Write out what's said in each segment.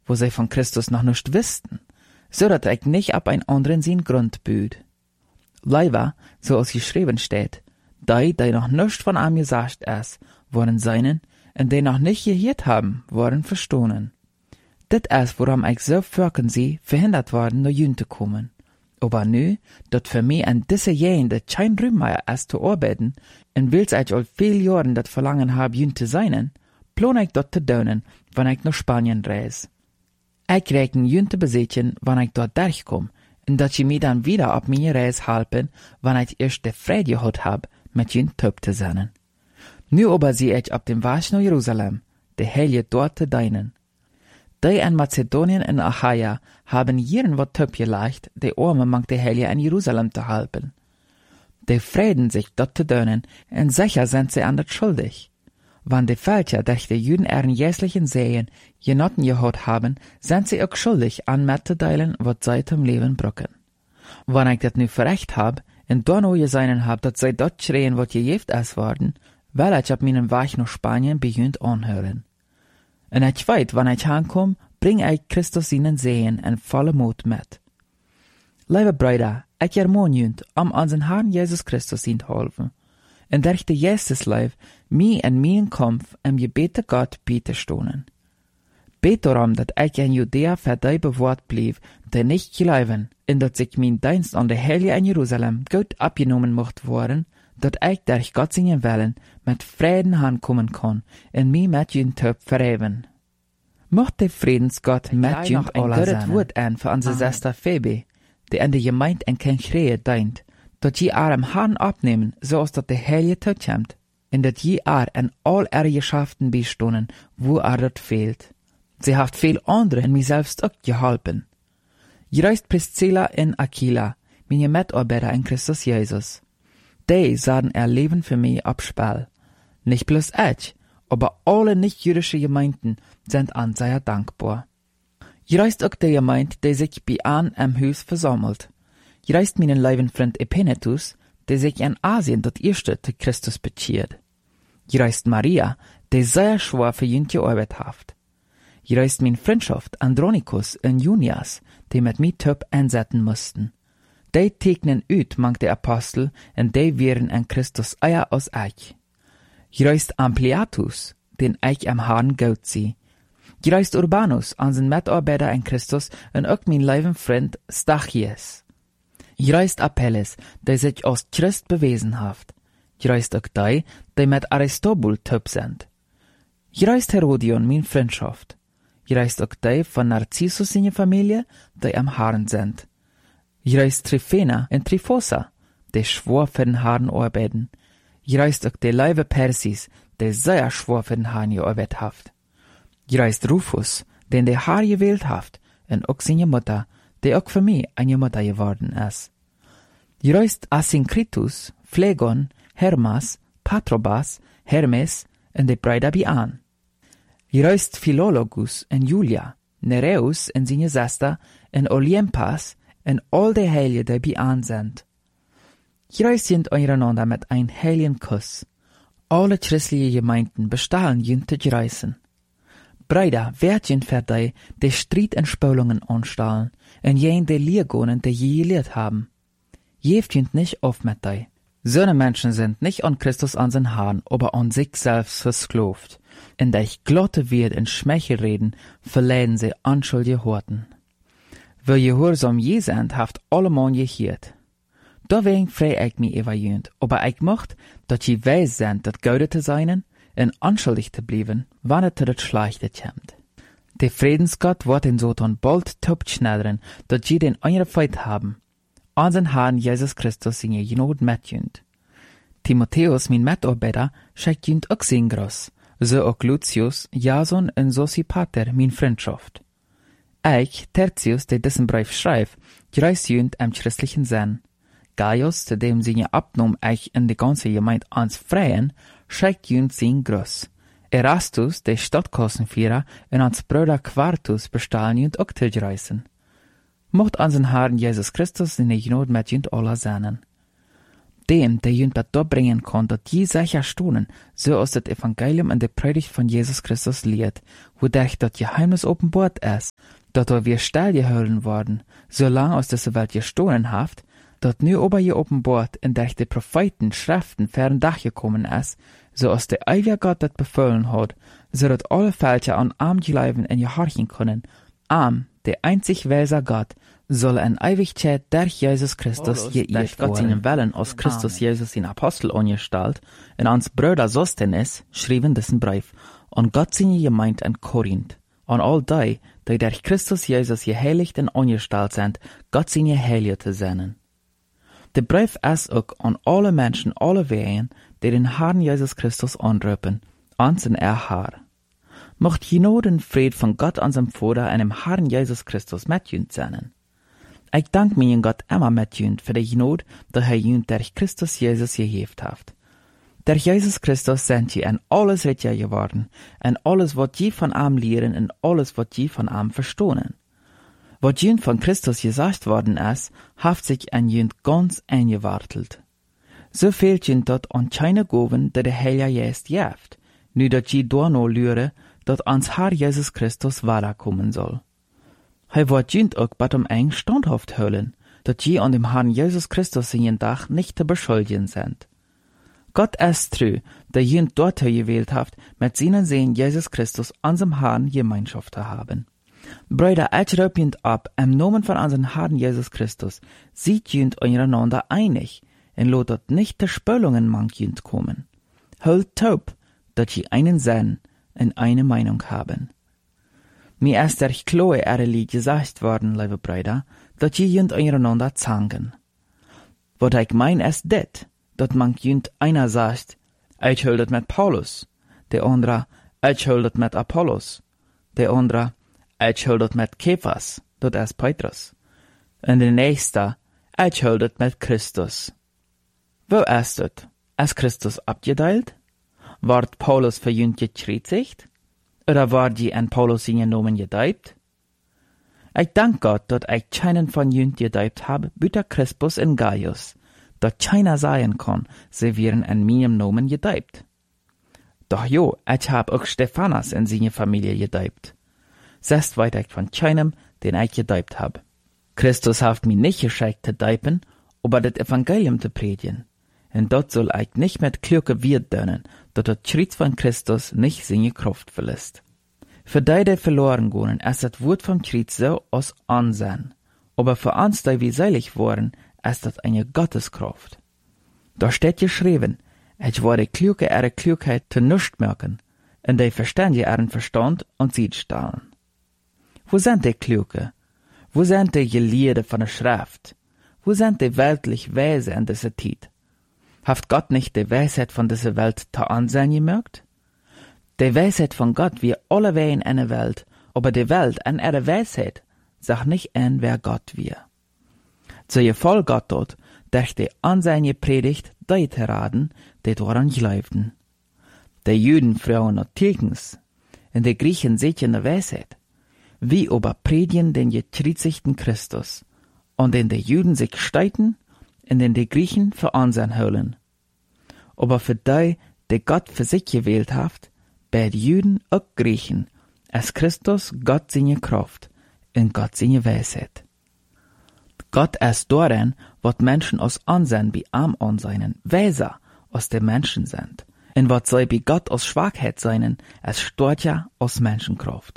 wo sie von Christus noch nicht wussten, so dat ich nicht ab ein anderen sein Grund büd. Leider, so als geschrieben steht, die noch nicht von ihm gesagt ist, worden seinen, und die noch nicht gehört haben, worden verstohlen. Dit ist, worum ich so fürken sie, verhindert worden, nach Jün zu kommen. Aber nu, dat für mich an diese Jahre kein Ruhm mehr ist zu arbeiten, und wills ich all viel Jahren dat Verlangen hab, Jün zu sein, plan ich dort zu tun, wenn ich nach Spanien reise. Ich rechne Jün zu besitzen, wenn ich dort durchkomme, und dat sie mir dann wieder auf meine Reise helfen, wenn ich erst der Freude gehabt hab, mit Jün töp zu sein. Nu aber sehe ich auf dem Weg nach Jerusalem, der Heilige dort zu dienen. Die in Mazedonien und Achaia haben jeden wat töp geleicht, die Arme mang der Heilige in Jerusalem zu helfen. Die freuen sich dort zu dienen, und sicher sind sie an das schuldig. Wann die Völker durch die Juden ihren jährlichen Sehen genotten gehabt haben, sind sie auch schuldig, an mitzuteilen, wat sie zum Leben brücken. Wenn ich das nu verrecht hab, und dann auch gesehen hab, dass sie dort schreien, wat gejeft ist worden, will ich ab meinem Weg nach Spanien beginnt anhören. Und ich weiß, wenn ich ankomme, bring ich Christus ihnen Sehen in voller Mut mit. Liebe Brüder, ich ermahne jünt, unseren Herrn Jesus Christus ihnen helfen. Und durch die Jesus Leib, mir in meinen Kampf im Gebet Gott bieten stohnen. Bet darum, dass ich in Judäa für die bewahrt blieb, die nicht glauben, und dass ich mein Dienst an der Heilige in Jerusalem gut abgenommen mocht worden, dass ich durch Gott seinen Willen mit Frieden ankommen kann und mich mit jünt töp verheben. Mocht der Friedensgott mit jünt ein gutes Wort an für unsere Schwester Phoebe, die in der Gemeinde in Kenkrehe dient, dass je am Herrn abnehmen, so als dass der Heilige tutkommt, und dass je in all ihre Geschäften bestohnen, wo dort fehlt. Sie hat viel andere in mir selbst auch geholfen. Je reist Priscilla und Aquila, meine Mitarbeiter in Christus Jesus. Die sahen ihr Leben für mich abspiel. Nicht bloß ich, aber alle nicht-jüdische Gemeinden sind an sehr dankbar. Je reist auch die Gemeinde, die sich bei an im Haus versammelt. Je reist meinen lieben Freund Epenetus, der sich in Asien dort erste zu Christus bekehrt. Je reist Maria, die sehr schwer für ihn gearbeitet hat. Je reist mein Freundschaft Andronicus und Junias, die mit mir töp einsetzen mussten. Die tegnen ut mang der Apostel, und die wären in Christus eier aus euch. Je reist Ampliatus, den ich am Herrn gut sie. Je reist Urbanus, unseren Mitarbeiter in Christus, und auch mein lieben Freund Stachys. Je reist Apelles, der sich als Christ bewiesen hat. Je reist auch die mit Aristobul töp sind. Je reist Herodion, mein Freundschaft. Je reist auch die von Narcissus seine Familie, die am Herrn sind. Je reist Tryphena und Tryphosa, die schwor für den Herrn arbeiten. Je reist auch die Leibe Persis, die sehr schwor für den Herrn gearbeitet hat. Je reist Rufus, den der Herr gewählt hat, und auch seine Mutter, die auch für mich eine Mutter geworden ist. Je reist Asyncritus, Phlegon, Hermas, Patrobas, Hermes und die Brüder an. Je reist Philologus und Julia, Nereus und seine Schwester und Olympas und all die Heiligen, die bei an sind. Je reist jünt einander mit einem heiligen Kuss. Alle christliche Gemeinden bestehen jünt zu reisen. Brüder, werd jünt für die Streit und Spülungen anstellen, und jen die Lehrgonen, die je gelehrt haben. Jeft jünt nicht auf mit die. So eine Menschen sind nicht an Christus an den Herrn, aber an sich selbst versklavt. In der ich glotte wird in Schmeichel reden, verleiden sie unschuldige Horten. Wer gehorsam je sind, haft allemal gehört. Deswegen frei ich mich über jünt, aber ich mocht, dass je weiß sind, dat Gaude zu sein, und unschuldig zu bleiben, wann es zu das Schlechte kommt. Der Friedensgott wird in Soton bald top schnelleren, dass je den eure Feit haben. Unseren Herrn Jesus Christus in je Genot mit jünt. Timotheus, mein Mitarbeiter, schickt jünt auch sein Groß, so auch Lucius, Jason und Sosipater, mein Freundschaft. Ich, Tertius, der diesen Brief schreibt, greis jünt im christlichen Sinn. Gaius, zu dem seine Abnahme ich in die ganze Gemeinde ans Freien, schickt jünt sein Groß. Erastus, der Stadtkassenführer, und ans Bruder Quartus bestahlen jünt auch zu reisen. Mocht unseren Herrn Jesus Christus in der Genot mit jünt aller sein. Dem, der jünt bat dort bringen kann, dat je sicher stonen, so aus das Evangelium in der Predigt von Jesus Christus lehrt, wodurch das Geheimnis offenbart ist, dat wir stillgehalten worden, solange aus dieser Welt gestohlen haft, dat nu ober je offenbart, in der die Propheten Schriften fern Dach gekommen ist, so aus der ewige Gott dat befohlen hat, so dat alle Fälscher an arm bleiben in gehorchen können. Arm, der einzig weise Gott, soll in Ewigkeit durch Jesus Christus geirrt Gott seinen Willen aus Christus Jesus in Apostel angestalt, und ans Brüder Sostenes schrieben diesen Brief, und Gott seine Gemeinde in Korinth, und all die durch Christus Jesus geheiligt und angestalt sind, Gott seine Heilige senden. Der Brief ist auch an alle Menschen, alle Wehen, die den Herrn Jesus Christus anrufen, ans in Haar. Mocht Genot und Fried von Gott unserem Vater und dem Herrn Jesus Christus mit jünt sein. Ich danke meinen Gott immer mit jünt für die Genot, die jünt durch Christus Jesus geheft hat. Durch Jesus Christus sind je in alles recht geworden, in alles, was je von ihm lehren, und alles, was je von ihm verstohnen. Was jünt von Christus gesagt worden ist, haft sich an jünt ganz eingewartelt. So fehlt jünt dort an keine Goven, die der Heilige Geist jeft, nu dat je dorno lüre, dat ans Herr Jesus Christus weiterkommen soll. Hij wordt jünt ook bat eng standhaft höllen, dat je an dem Herrn Jesus Christus in Dach nicht zu beschuldigen sind. Gott ist treu, der jünt dort gewählt haft, mit seinen Sehen Jesus Christus unserem Herrn Gemeinschaft zu haben. Brüder, ich rufe jünt ab, im Namen von unserem Herrn Jesus Christus, seid jünt einander einig, und lotet nicht der Spöllungen mang jünt kommen. Hört taub, dat je einen Sinn und eine Meinung haben. Mir ist durch kloe Lied gesagt worden, liebe Brüder, dat je jünt einander zangen. Wat ich mein ist dit, dat man jünt einer sagt, ich höldet mit Paulus, der andere, ich höldet mit Apollos, der andere, ich höldet mit Kephas, dat ist Petrus, und der nächste, ich höldet mit Christus. Wo ist het? Ist Christus abgeteilt? Ward Paulus für jünt gekreuzigt? Oder ward die an Paulus in Namen gedeibt? Ich dank Gott, dat ich keinen von jünt gedeibt habe, büter Crispus in Gaius, dat keiner sein kann, sie wären an meinem Namen gedeibt. Doch jo, ich hab auch Stephanas in seine Familie gedeibt. Sest weit ich von keinem, den ich gedeibt hab. Christus haft mich nicht geschickt zu deipen, aber das Evangelium zu predigen. Und dort soll ich nicht mit Klüge wird dönen, dat das Schritt von Christus nicht seine Kraft verlässt. Für die verloren gehen, ist das Wort vom Schritt so aus Ansehen. Aber für uns, die wir selig waren, ist das eine Gotteskraft. Da steht geschrieben, ich werde Klüge ihre Klugheit zu nichts merken, und die Verständige ihren Verstand und Sied stahlen. Wo sind die Klüge? Wo sind die Gelehrten von der Schrift? Wo sind die weltlich Weise in dieser Zeit? Haft Gott nicht die Weisheit von dieser Welt zu ansehen gemerkt? Die Weisheit von Gott wie alle Wehen in der Welt, aber die Welt an ihrer Weisheit sagt nicht an, wer Gott wir. So je voll Gott dort, durch die Ansehen gepredigt, die zu raten, die daran glaubten. Die Juden Frauen und Tilgens, und die Griechen seht in der Weisheit. Wie aber predigen den gekreuzigten Christus, und in die Juden sich streiten, und in die Griechen für Ansehen holen. Aber für die Gott für sich gewählt hat, bei den Juden auch Griechen, ist Christus Gott seine Kraft und Gott seine Weisheit. Gott ist darin, was Menschen aus Ansehen wie arm ansehen, weiser aus den Menschen sind, und was sie bei Gott aus Schwachheit seien, ist stärker aus Menschenkraft.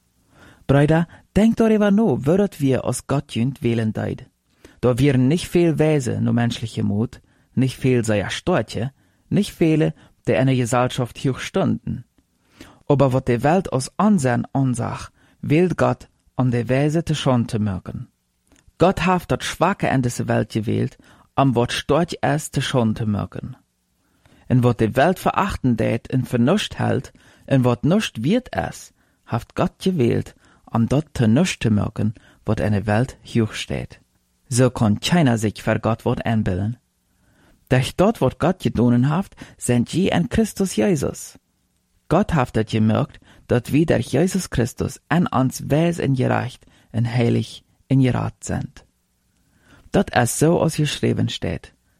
Brüder, denkt darüber nach, würdet wir aus Gott jünd wählen deid. Da wären nicht viel Weise nur menschliche Mut, nicht viel sehr Stärke, nicht viele, die in der Gesellschaft hoch stunden. Aber was die Welt aus Ansehen ansach, wählt Gott, um die Weise zu schon zu merken. Gott hat das Schwache in dieser Welt gewählt, um was stark ist zu schon zu merken. Und was die Welt verachten tät und für nichts hält, und was nicht wird es, hat Gott gewählt, um dort zu nichts zu merken, was in der Welt hoch steht. So kann keiner sich für Gott was einbilden. Durch dort, was Gott getan hat, sind je in Christus Jesus. Gott hat das gemerkt, dass wir durch Jesus Christus an uns weis und gerecht und heilig und gerat sind. Das ist so, als geschrieben steht.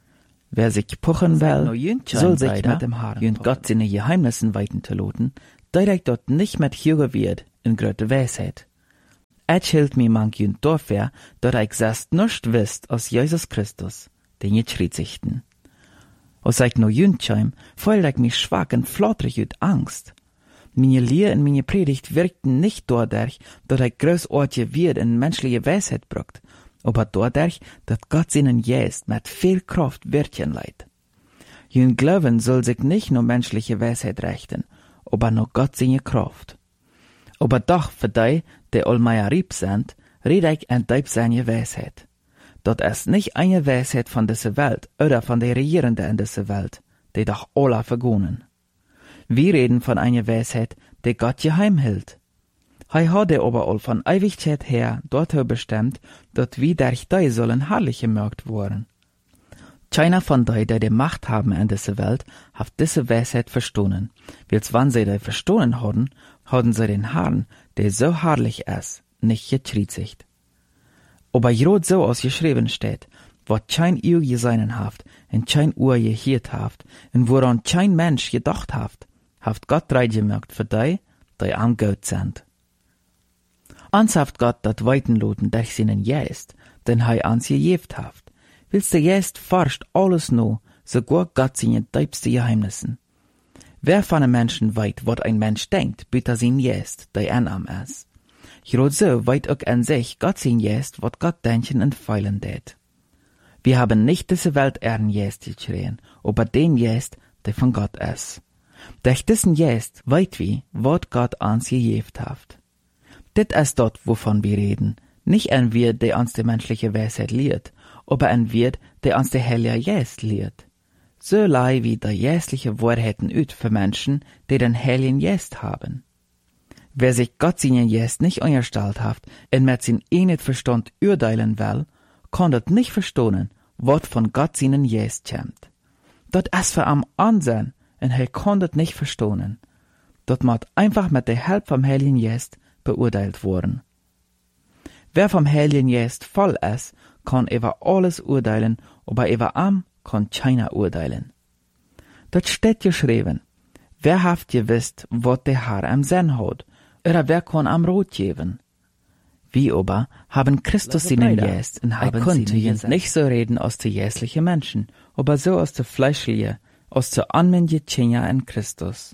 Wer sich puchen will, soll sich Beider, mit dem Haar und Gott seine Geheimnissen weiten zu loten, direkt dort nicht mit Hüge wird in grote Weisheit. Et hielt mi mank jünd dafür, dat ich selbst nicht wisst aus Jesus Christus, den je schriedsichten. Als ich no jünd scheim, fühlte ich mich schwach und flotterig ut Angst. Meine Lehre und meine Predigt wirkten nicht dadurch, dat ich großartige wird in menschliche Weisheit brucht, aber dadurch, dat Gott seinen Geist mit viel Kraft wirken leiht. Jünd Glauben soll sich nicht nur menschliche Weisheit richten, aber nur Gott seine Kraft. Aber doch für die, die allmeier rieb sind, rede ich en deib seine Weisheit. Dat ist nicht eine Weisheit von dieser Welt oder von den Regierenden in dieser Welt, die doch alle vergonen. Wir reden von einer Weisheit, die Gott geheim hält. Hij hat aber all von Ewigkeit her dorthin bestimmt, dat wir durch die sollen herrlich gemerkt worden. Keiner von die Macht haben in dieser Welt, hat diese Weisheit verstohlen. Wils wann sie die verstohlen haben sie den Herrn, der so herrlich ist, nicht getriezigt. Aber jrot so ausgeschrieben steht, wat kein Uhr geseinen haft, en kein Uhr gehiert haft, en woran kein Mensch gedacht haft Gott reit gemerkt für die am Gott sind. Ans haft Gott dat Weitenloten durch seinen Geist, den hei ans gejeft haft. Willst der Geist forscht alles no, sogar Gott seine tiefste Geheimnissen. Wer von einem Menschen weit, wat ein Mensch denkt, bitte sein Geist, der am ist. Grad so weit auch an sich Gott sein Geist, wat Gott denken und feilen tät. Wir haben nicht diese Welt ehren Geist geschrien, aber den Geist, der von Gott ist. Durch diesen Geist weit wie, wat Gott uns gejeft haft. Dit ist dort, wovon wir reden, nicht ein Wirt, der uns die menschliche Weisheit lehrt, aber ein Wirt, der uns der Heilige Geist lehrt. So lei wie der geistliche Wahrheiten üt für Menschen, die den Heiligen Geist haben. Wer sich Gott seinen Geist nicht unterstellt haft und mit sin nicht Verstand urteilen will, kann das nicht verstehen, wat von Gott seinen Geist kommt. Dat ist für am Ansehen, und er kann das nicht verstehen. Dat muss einfach mit der Hilfe vom Heiligen Geist beurteilt worden. Wer vom Heiligen Geist voll ist, kann über alles urteilen, aber über am kann keiner urteilen. Dort steht geschrieben, wer haft gewisst, wat der Herr am Sinn hat, oder wer kann am Rot geben? Wir aber haben Christus seinen Geist und haben sie nicht so reden aus der jässlichen Menschen, aber so aus der fleischlichen, aus der anmändige Tjenja in Christus.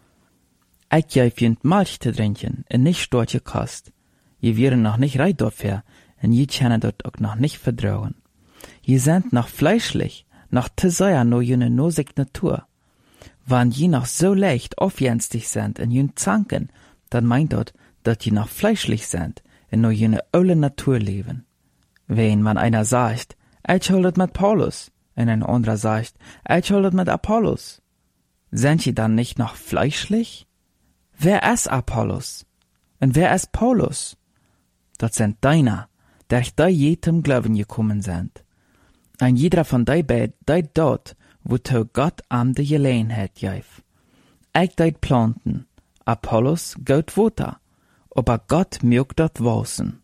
Ich geif Milch zu trinken und nicht storche Kost. Je wären noch nicht reit dafür, und je können dort auch noch nicht vertrauen. Je sind noch fleischlich, noch zu sehr no jene nosig Natur. Wann je noch so leicht aufjenstig sind in jün Zanken, dann meint dort, dass je noch fleischlich sind, in no jene öle Natur leben. Wenn man einer sagt, ich holdet mit Paulus, und ein anderer sagt, ich holdet mit Apollos, sind je dann nicht noch fleischlich? Wer ist Apollos? Und wer ist Paulus? Das sind deiner, durch die jedem Glauben gekommen sind. Ein jeder von die beid dort, wozu Gott am de Gelegenheit gif. Ich deit planten, Apollos gaut Water, aber Gott mögt dort wachsen.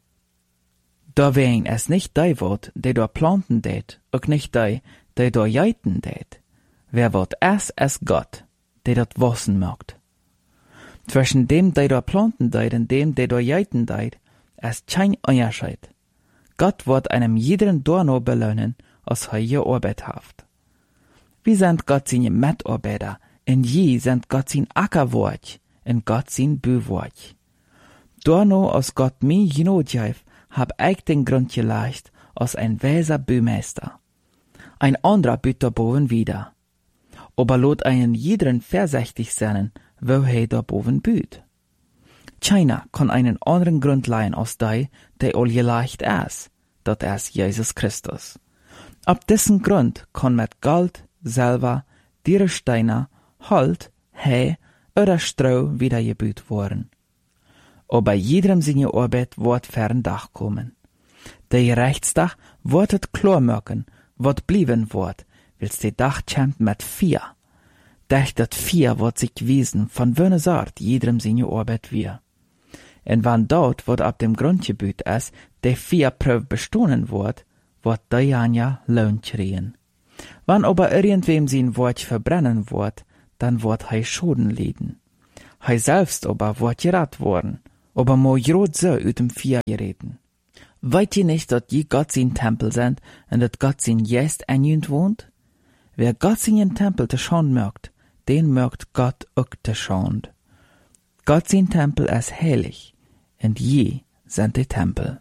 Da wären es nicht die Wort, die dort planten tät, auch nicht die dort jeiten tät. Wer Wort es Gott, der dort wachsen mögt. Zwischen dem, der dort planten tät, und dem, der dort jeiten tät, ist kein Unterschied. Gott wird einem jeden Dorno belohnen, als er gearbeitet haft. Wir sind Gott seine Mitarbeiter, und je sind Gott sein Ackerwort, und Gott sein Büwort. Dorno, als Gott mir genotgeif, hab ich den Grund gelegt, als ein weiser Bühmeister. Ein anderer büht da boven wieder. Aber lot einen jeden vorsichtig sein, wo da boven büht. Keiner kann einen anderen Grund leihen als der all gelegt ist, dat ist Jesus Christus. Ab dessen Grund kann mit Gold, Silber, Diersteiner, Holz, Heu oder Stroh wieder gebüht worden. Aber jedem seine Arbeit wird fern Dach kommen. Der Gerichtsdach wird het klar machen, wat blieben wird, wils der Dach kämmt mit 4. Durch dat 4 wird sich wiesen, von wönne Sort jedem seine Arbeit wir. Und wann dort, wat ab dem Grundgebiet ist, der 4 Prüf bestohlen wird der Janja Lohn kriegen. Wann aber irgendwem sein Wort verbrennen wird, dann wird hei Schoden liden. Hei selbst aber wird gerat worden, aber mo jrot so ut dem Vier gereden. Weit ihr nicht, dat je Gott sein Tempel sind, und dat Gott sein Geist an jünd wohnt? Wer Gott sein Tempel te schand mögt, den mögt Gott auch te schand. Gott sein Tempel ist heilig, und je sind die Tempel.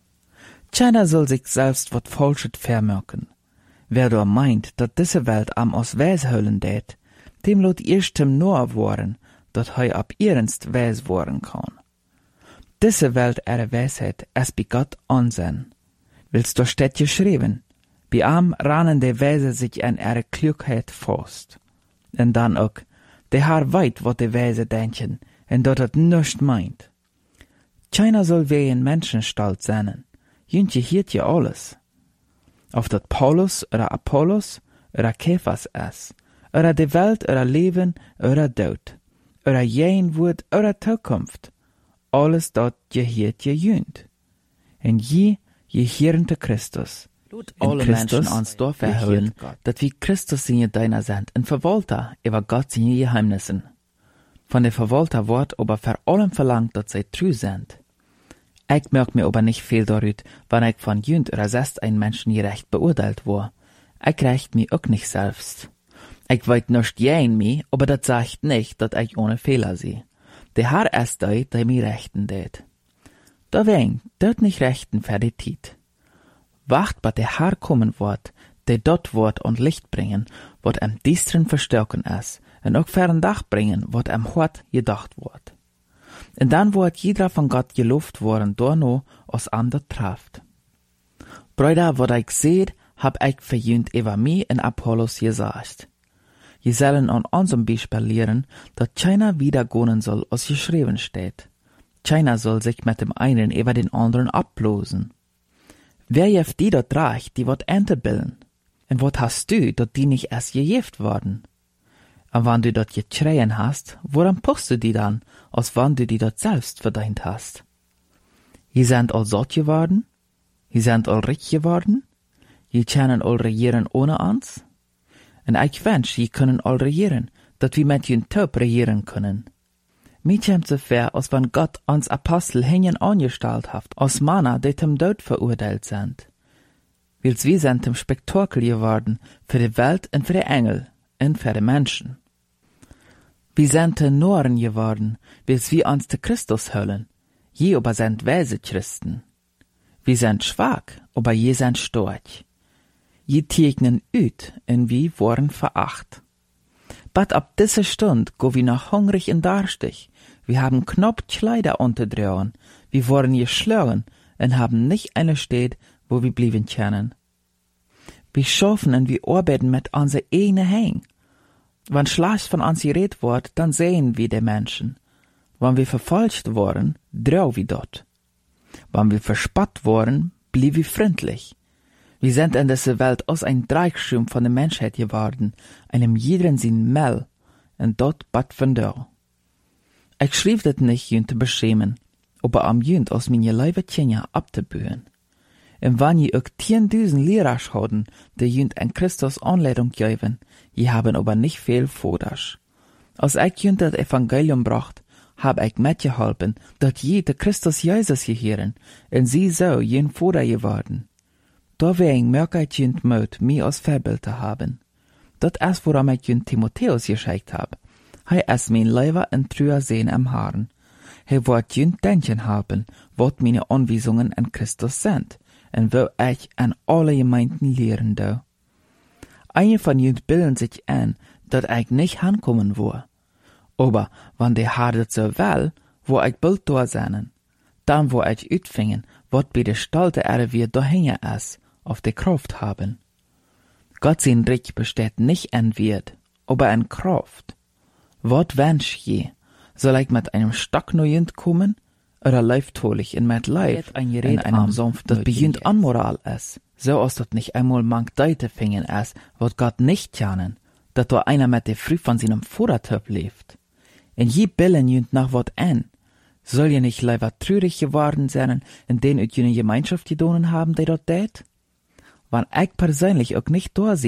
Keiner soll sich selbst wat Falschet vermerken. Wer da meint, dat diese Welt am aus Weis höllen det, dem lot erstem nur worden, dat hei ab ernst Weis worden kann. Diese Welt ihre Weisheit es bei Gott ansehen. Willst du steht geschrieben, bei am rannen de Weise sich an ihre Klugheit fast. Und dann auch, der Herr weit, wat de Weise denken, und dat het nichts meint. Keiner soll wie ein Menschenstalt sein, jüntje hiert ja alles. Auf dat Paulus oder Apollos oder Kephas es, oder de Welt oder Leben oder Tod, oder jen Wort oder Zukunft, alles dat gehiert je jünt. En je hiernte Christus. In Christus ans Dorf verhüllen, dat wie Christus in je deiner sind, en Verwalter über Gott in je Geheimnissen. Von der Verwalter wird aber vor allem verlangt, dat sie treu sind. Ich merk mir aber nicht viel darüber, wann ich von jünd oder sest ein Menschen gerecht beurteilt war. Ich recht mi auch nicht selbst. Ich weit nicht jein mi, aber dat sagt nicht, dat ich ohne Fehler sehe. Der Herr ist der mi rechten det. Da wen, dort nicht rechten für die Tiet. Wacht, bis der Herr kommen wird, der dort wird und Licht bringen, wird am Distren verstärken es, und auch fern Dach bringen, wird am Hort gedacht wird. Und dann wird jeder von Gott gelobt worden, dorno aus ander traft. Brüder, wat ich seht, hab ich verjünt über mich in Apollos gesagt. Je sollen an unserem Beispiel lehren, dat keiner wieder gehen soll, als geschrieben steht. Keiner soll sich mit dem einen über den anderen ablosen. Wer jeft die dort reicht, die wird Ente bilden? Und wat hast du, dat die nicht erst gejeft worden? Und wann du dort geschreien hast, woran puchst du die dann, als wann du die dort selbst verdient hast? Je sind all satt geworden? Je sind all reich geworden? Je können all regieren ohne uns? Und ich wünsch, je können all regieren, dat wir mit jün Töp regieren können. Mir kommt so fair, als wenn Gott uns Apostel hängen angestellt hat, als Männer, die zum Tod verurteilt sind. Weil's wir sind zum Spektakel geworden, für die Welt und für die Engel und für die Menschen. Wir sind den Noren geworden, weil's wir uns zu Christus höllen, je aber sind weise Christen. Wir sind schwach, aber je sind stark. Je tegnen üt, und wir worden veracht. But ab dieser Stund go wir noch hungrig und darstig. Wir haben knapp Kleider unterdrehen. Wir wurden geschlagen und haben nicht eine Stadt, wo wir blieben können. Wir schaffen und wir arbeiten mit unser eigenen Händen. Wenn schlecht von uns geredet wird, dann sehen wir die Menschen. Wenn wir verfolgt worden, drau wir dort. Wenn wir verspott worden, blieb wir freundlich. Wir sind in dieser Welt aus ein Dreichschirm von der Menschheit geworden, einem jeden sin Mel, und dort bat von da. Ich schrieb das nicht, jünt zu beschämen, aber am jünt aus meine Leibe Tjenja abzubühen. Und wenn je auch 10.000 Lehrer schauden, die jünt an Christus Anleitung geben, je haben aber nicht viel Fodasch. Als ich jünt das Evangelium bracht, hab ich mitgeholfen, dat je de Christus Jesus gehören, und sie so jen Foder geworden. Deswegen merke ich jünt Mut, mich als Vorbild zu haben. Dat ist, woran ich jünt Timotheus geschickt hab. Hij ist mein Leiber und trüher Sehen am Haaren. Hij wird jünt denken haben, wat meine Anweisungen an Christus sind, und wo ich an alle Gemeinden lehren do. Einige von jünt bilden sich ein, dat ich nicht hankommen wo. Aber wenn der Herr das so will, wo ich bald da sein, dann wo ich utfingen, wat bei der Stalte wir dahinge ist, auf die Kraft haben. Gott sein Reich besteht nicht an Wert, aber an Kraft. Wat wünsch je? Soll ich mit einem Stock neuend kommen? Oder leiftolich in mit Leif in einem sanft, das beginnt an Moral ist, so als dat nicht einmal mank Deute fingen ist, wat Gott nicht kennen, dat da einer mit der Früh von seinem Vordertöp lebt. In je billen jünt nach wat an. Soll je nicht leider trürig geworden sein, in den jene Gemeinschaft gedonen haben, die dort tät? Wann ich persönlich auch nicht da sie,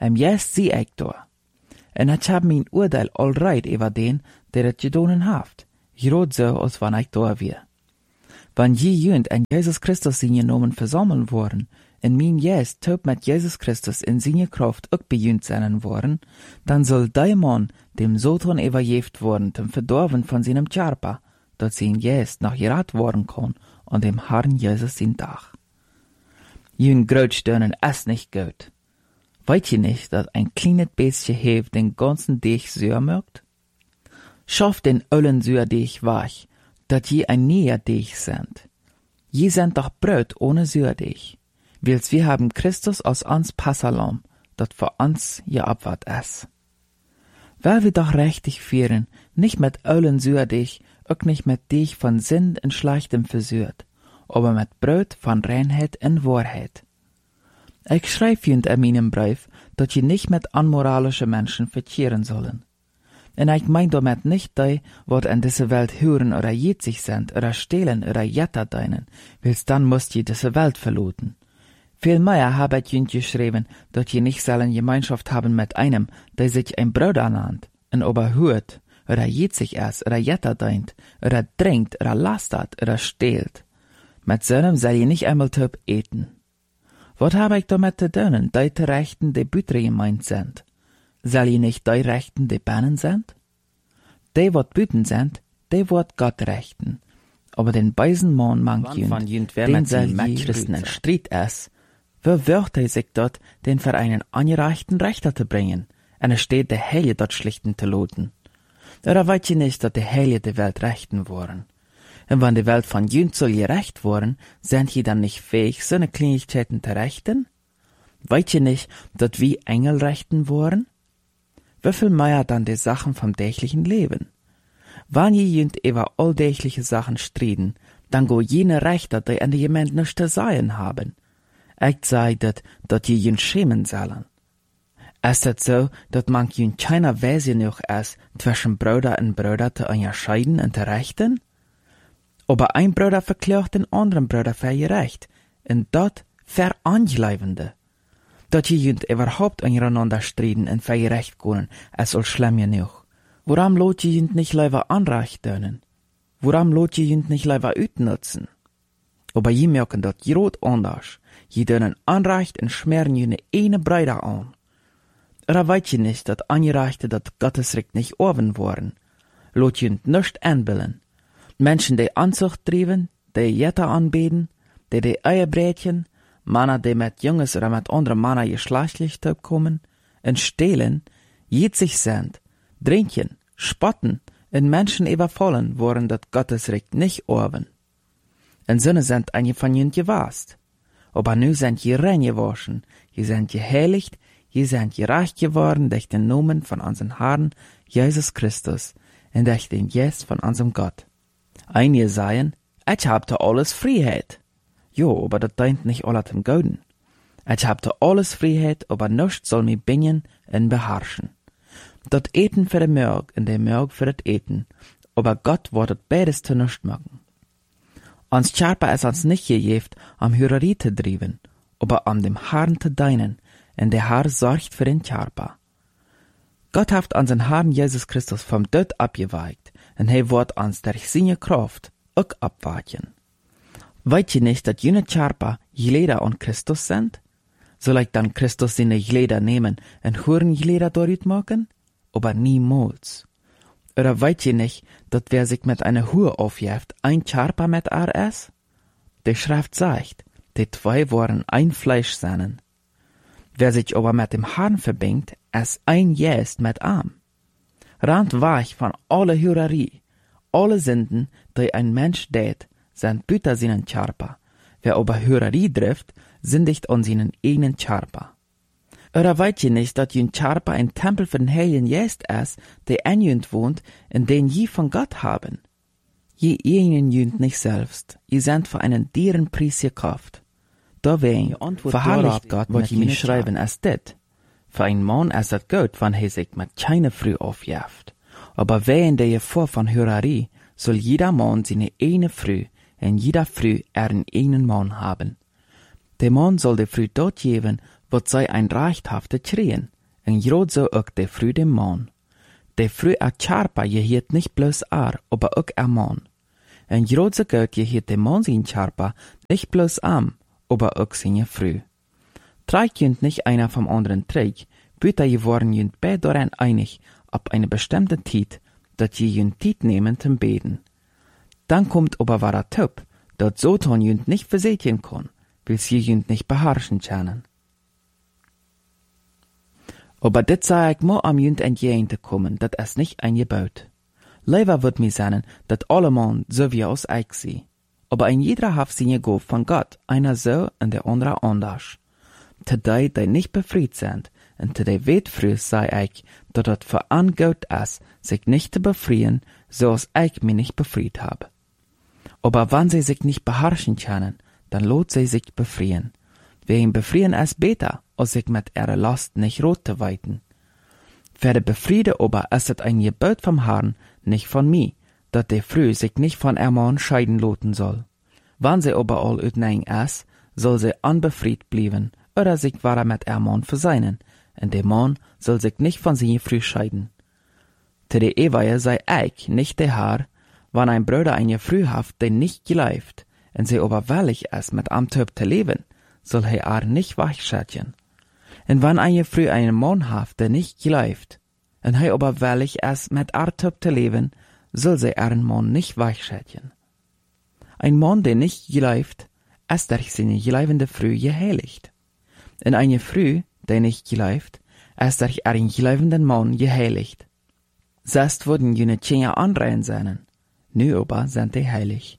Jetzt zie ik daar. En ik heb mijn oordeel al reit over den, der het gedonen heeft. Groot zo als wanneer ik daar weer. Wann je junt en Jesus Christus zijn genomen versammeln worden, en mijn jest taub met Jesus Christus in zijn kracht ook bejunt zijn worden, dan zal die man dem Satan overgeeft worden zum verdorven van zijn Charpa, dat zijn jest nog geraad worden kon an dem Herrn Jesus zijn dag. Jün Grootsteunen ist nicht gut. Weet je nicht, dat ein kleines Bestje heeft den ganzen Deeg zuur mögt? Schaff den ollen zuur Deeg weg, dat je ein näher Deeg sind. Je sind doch Brot ohne Zuurdeeg, wils wir haben Christus aus uns Passalam, dat für uns je abwart ist. Weil wir doch richtig führen, nicht mit ollen Zuurdeeg, auch nicht mit Deeg von Sinn und Schlechtem versürt, aber mit Brot von Reinheit und Wahrheit. Ich schreibe junt in meinem Brief, dat je nicht mit unmoralische Menschen verkehren sollen. En ich mein damit nicht die, wat in diese Welt hören oder jetzig sind, oder stehlen oder jetter deinen, wils dann musst je diese Welt verloten. Vielmehr habe ich junt geschrieben, dat je nicht sollen Gemeinschaft haben mit einem, der sich ein Bruder nannt, en oberhört, oder jetzig ist, oder jetter deint, oder trinkt, oder lastert, oder stehlt. Mit so einem soll je nicht einmal töp eten. Wat habe ich damit zu tun, die te Rechten, die Bütre gemeint sind? Soll je nicht die Rechten, die Bannen sind? Die, wat Büten sind, die wat Gott rechten. Aber den beisen Mann mangt jünd, den soll je Christen in Streit ist, wo wird sich dort, den für einen angereichten Rechter zu bringen, und es steht, der Heilige dort schlichten zu loten. Oder weet je nicht, dass die Heilige die Welt rechten wollen? Und wenn die Welt von jünd soll gerecht worden, sind je dann nicht fähig, so eine Kleinigkeiten zu rechten? Weet je nicht, dass wir Engel rechten wollen? Wieviel mehr dann die Sachen vom täglichen Leben? Wenn je jünd über alldächliche Sachen striden, dann go jene Rechter, die an die Gemeinde nichts zu sagen haben. Ich sei dat je jünd schämen sollen. Ist es so, dass man jünd keiner Weise noch ist, zwischen Bruder und Bruder zu unterscheiden und zu rechten? Aber ein Bruder verklagt den anderen Bruder für gerecht, und dort verangleivende. Dat je jünd überhaupt untereinander striden und für gerecht können, ist all schlimm genug. Warum lot je jünd nicht lieber Anrecht dönen? Warum lot je jünd nicht lieber utnutzen? Aber je merken dat groot anders. Je dönen Anrecht und schmeren jüne eine Bruder an. Oder weet je nicht, dat Angereichte dat Gottesrecht nicht oben worden? Lot jünd nicht anbillen. Menschen, die Anzucht trieben, die Jetter anbeten, die Eierbrätchen, Männer, die mit Junges oder mit anderen Männern geschlechtlich kommen, und stehlen, jetzig sind, trinken, spotten, und Menschen überfallen, worden dat Gottesrecht nicht oben. Und Sinne sind einige von jünd gewast. Aber nu sind je rein gewaschen, je sind geheiligt, je sind gerecht geworden durch den Namen von unserem Herrn Jesus Christus und durch den Geist von unserem Gott. Einige sagen, ich hab da alles Freiheit. Jo, aber das deint nicht alle zum Gouden. Ich hab da alles Freiheit, aber nichts soll mich bingen und beherrschen. Dat Eten für den Mörg und der Mörg für das Eten, aber Gott wird das beides zu nichts machen. Uns Charpa ist uns nicht gegeben, am Hürerie zu drieben, aber am dem Herrn zu dienen, und der Herr sorgt für den Charpa. Gott hat unseren Herrn Jesus Christus vom Tod abgeweigt, und er wird uns durch seine Kraft auch abweichen. Weet je nicht, dass jene Charpa Glieder an Christus sind? Soll ich dann Christus seine Glieder nehmen und hören Glieder dort machen? Aber niemals. Oder weet je nicht, dass wer sich mit einer Hure aufjäft, ein Charpa mit ist? Die Schrift sagt, die zwei wollen ein Fleisch sein. Wer sich aber mit dem Herrn verbindet, ist ein Jest mit ihm. Rand weich von alle Hürerie, alle Sünden, die ein Mensch tät, sind büter seinen Charpa. Wer aber Hürerie trifft, sündigt an seinen eigenen Charpa. Oder weet je nicht, dass jün Charpa ein Tempel für den Heiligen Geist ist, der in jünd wohnt, in den je von Gott haben? Je ihnen jünd nicht selbst, je sind für einen dieren Preis gekauft. Da wen verherrlicht Gott, was je mich schreiben, ist dit. Für ein Mann ist das gut, wenn er sich mit keine Früh aufjäft. Aber wen der vor von Hürerie, soll jeder Mann seine eine Früh, und jeder Früh einen Mann haben. Der Mann soll der Früh dort geben, wat zij ein Recht hafte schreien, en jrod so ook de früh dem Mann. De früh a Charpa je hiet nicht bloß aber ook a Mann. En jrod so gut je hiet de Mann sin Charpa nicht bloß aber ook sin früh. Trägt jünd nicht einer vom anderen träg, büter je worden jünd bei daran einig, ab eine bestimmte Zeit, dat je jünd Zeit nehmen zum Beten. Dann kommt aber wahrer Typ, dat so ton jünd nicht versätjen kann, wills je jünd nicht beherrschen können. Aber dit sei ich mo am jünd entgegen te kommen, dat es nicht eingebaut. Leider wird mir sagen, dat alle Mann so wie aus ich sie. Aber ein jeder hat seine Gabe von Gott, einer so und der andere anders. Te die nicht befried sind, und te die weet früh sei ich, dat het für an Gott ist, sich nicht zu befrieden, so als ich mich nicht befried habe. Aber wenn sie sich nicht beherrschen können, dann lohnt sie sich befrieden. Wegen befrieden ist besser, als sich mit ihrer Last nicht rot zu weiten. Für die Befriede aber ist es ein Gebot vom Herrn, nicht von mir, dat der früh sich nicht von ihr Mann scheiden loten soll. Wenn sie aber all utnein ist, soll sie unbefried bleiben, oder sich wahrer mit ihr Mann verseinen, und der Mann soll sich nicht von sie früh scheiden. Zu der Ewehe sei ich, nicht der Herr, wenn ein Bruder eine früh haft, den nicht geleift, und sie aber willig ist, mit am Typ zu leben, soll er nicht weichschätzen. Und wenn eine früh einen Mann haft, der nicht geleift, und aber willig ist, mit am Typ zu leben, soll sie ihren Mann nicht weichschätzen. Ein Mann, der nicht geleift, ist durch seine geleivende Früh geheiligt. Und eine Früh, der nicht geleift, ist durch einen geleivenden Mann geheiligt. Sonst würden jene Tschenja anreihen sein, nu aber sind die heilig.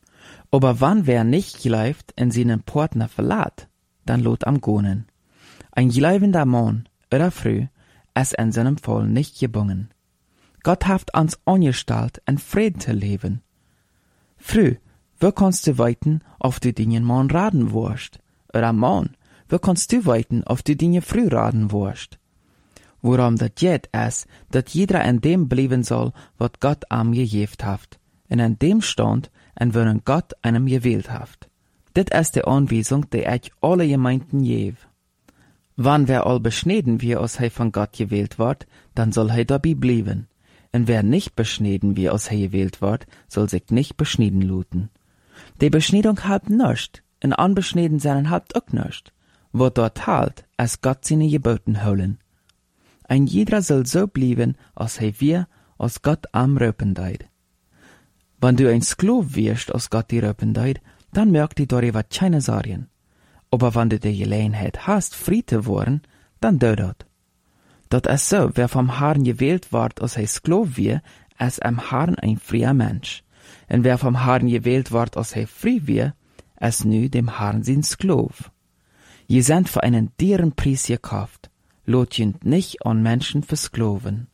Aber wann wer nicht geleift in seinen Partner verlässt, dann lot am Gonen. Ein geleivender Mann oder Früh ist in seinem Fall nicht gebunden. Gott hat uns angestellt, in Frieden zu leben. Früh, wo kannst du weiten, auf die Dinge Mann raten wirst? Oder Mann, wo kannst du weiten, auf die Dinge früh raten wirst? Worum das geht, ist, dass jeder in dem bleiben soll, was Gott am gegeben hat, und in dem Stand, in welchem Gott einem gewählt hat. Dit ist die Anweisung, die ich alle Gemeinden gebe. Wann wer all beschneden wie aus he von Gott gewählt wird, dann soll he dabei bleiben. Und wer nicht beschneden wie aus he gewählt wird, soll sich nicht beschneden luten. Die Beschneidung hat nischt, und unbeschneden sein hat auch nischt. Wo dort halt, als Gott seine Geboten holen. Ein jeder soll so bleiben, als he wir, als Gott am Röpen deit. Wenn du ein Sklav wirst, als Gott die Röpen deit, dann merkt die darüber keine Sorgen. Aber wenn du die Gelegenheit hast, frei zu werden, dann do dat. Dat ist so, wer vom Herrn gewählt wird, als he Sklav wir, ist am Herrn ein freier Mensch. Und wer vom Herrn gewählt wird, als he frei wir, ist nu dem Herrn sein Sklav. Je sind für einen dearen Preis gekauft, lot jünd nicht an Menschen versklaven.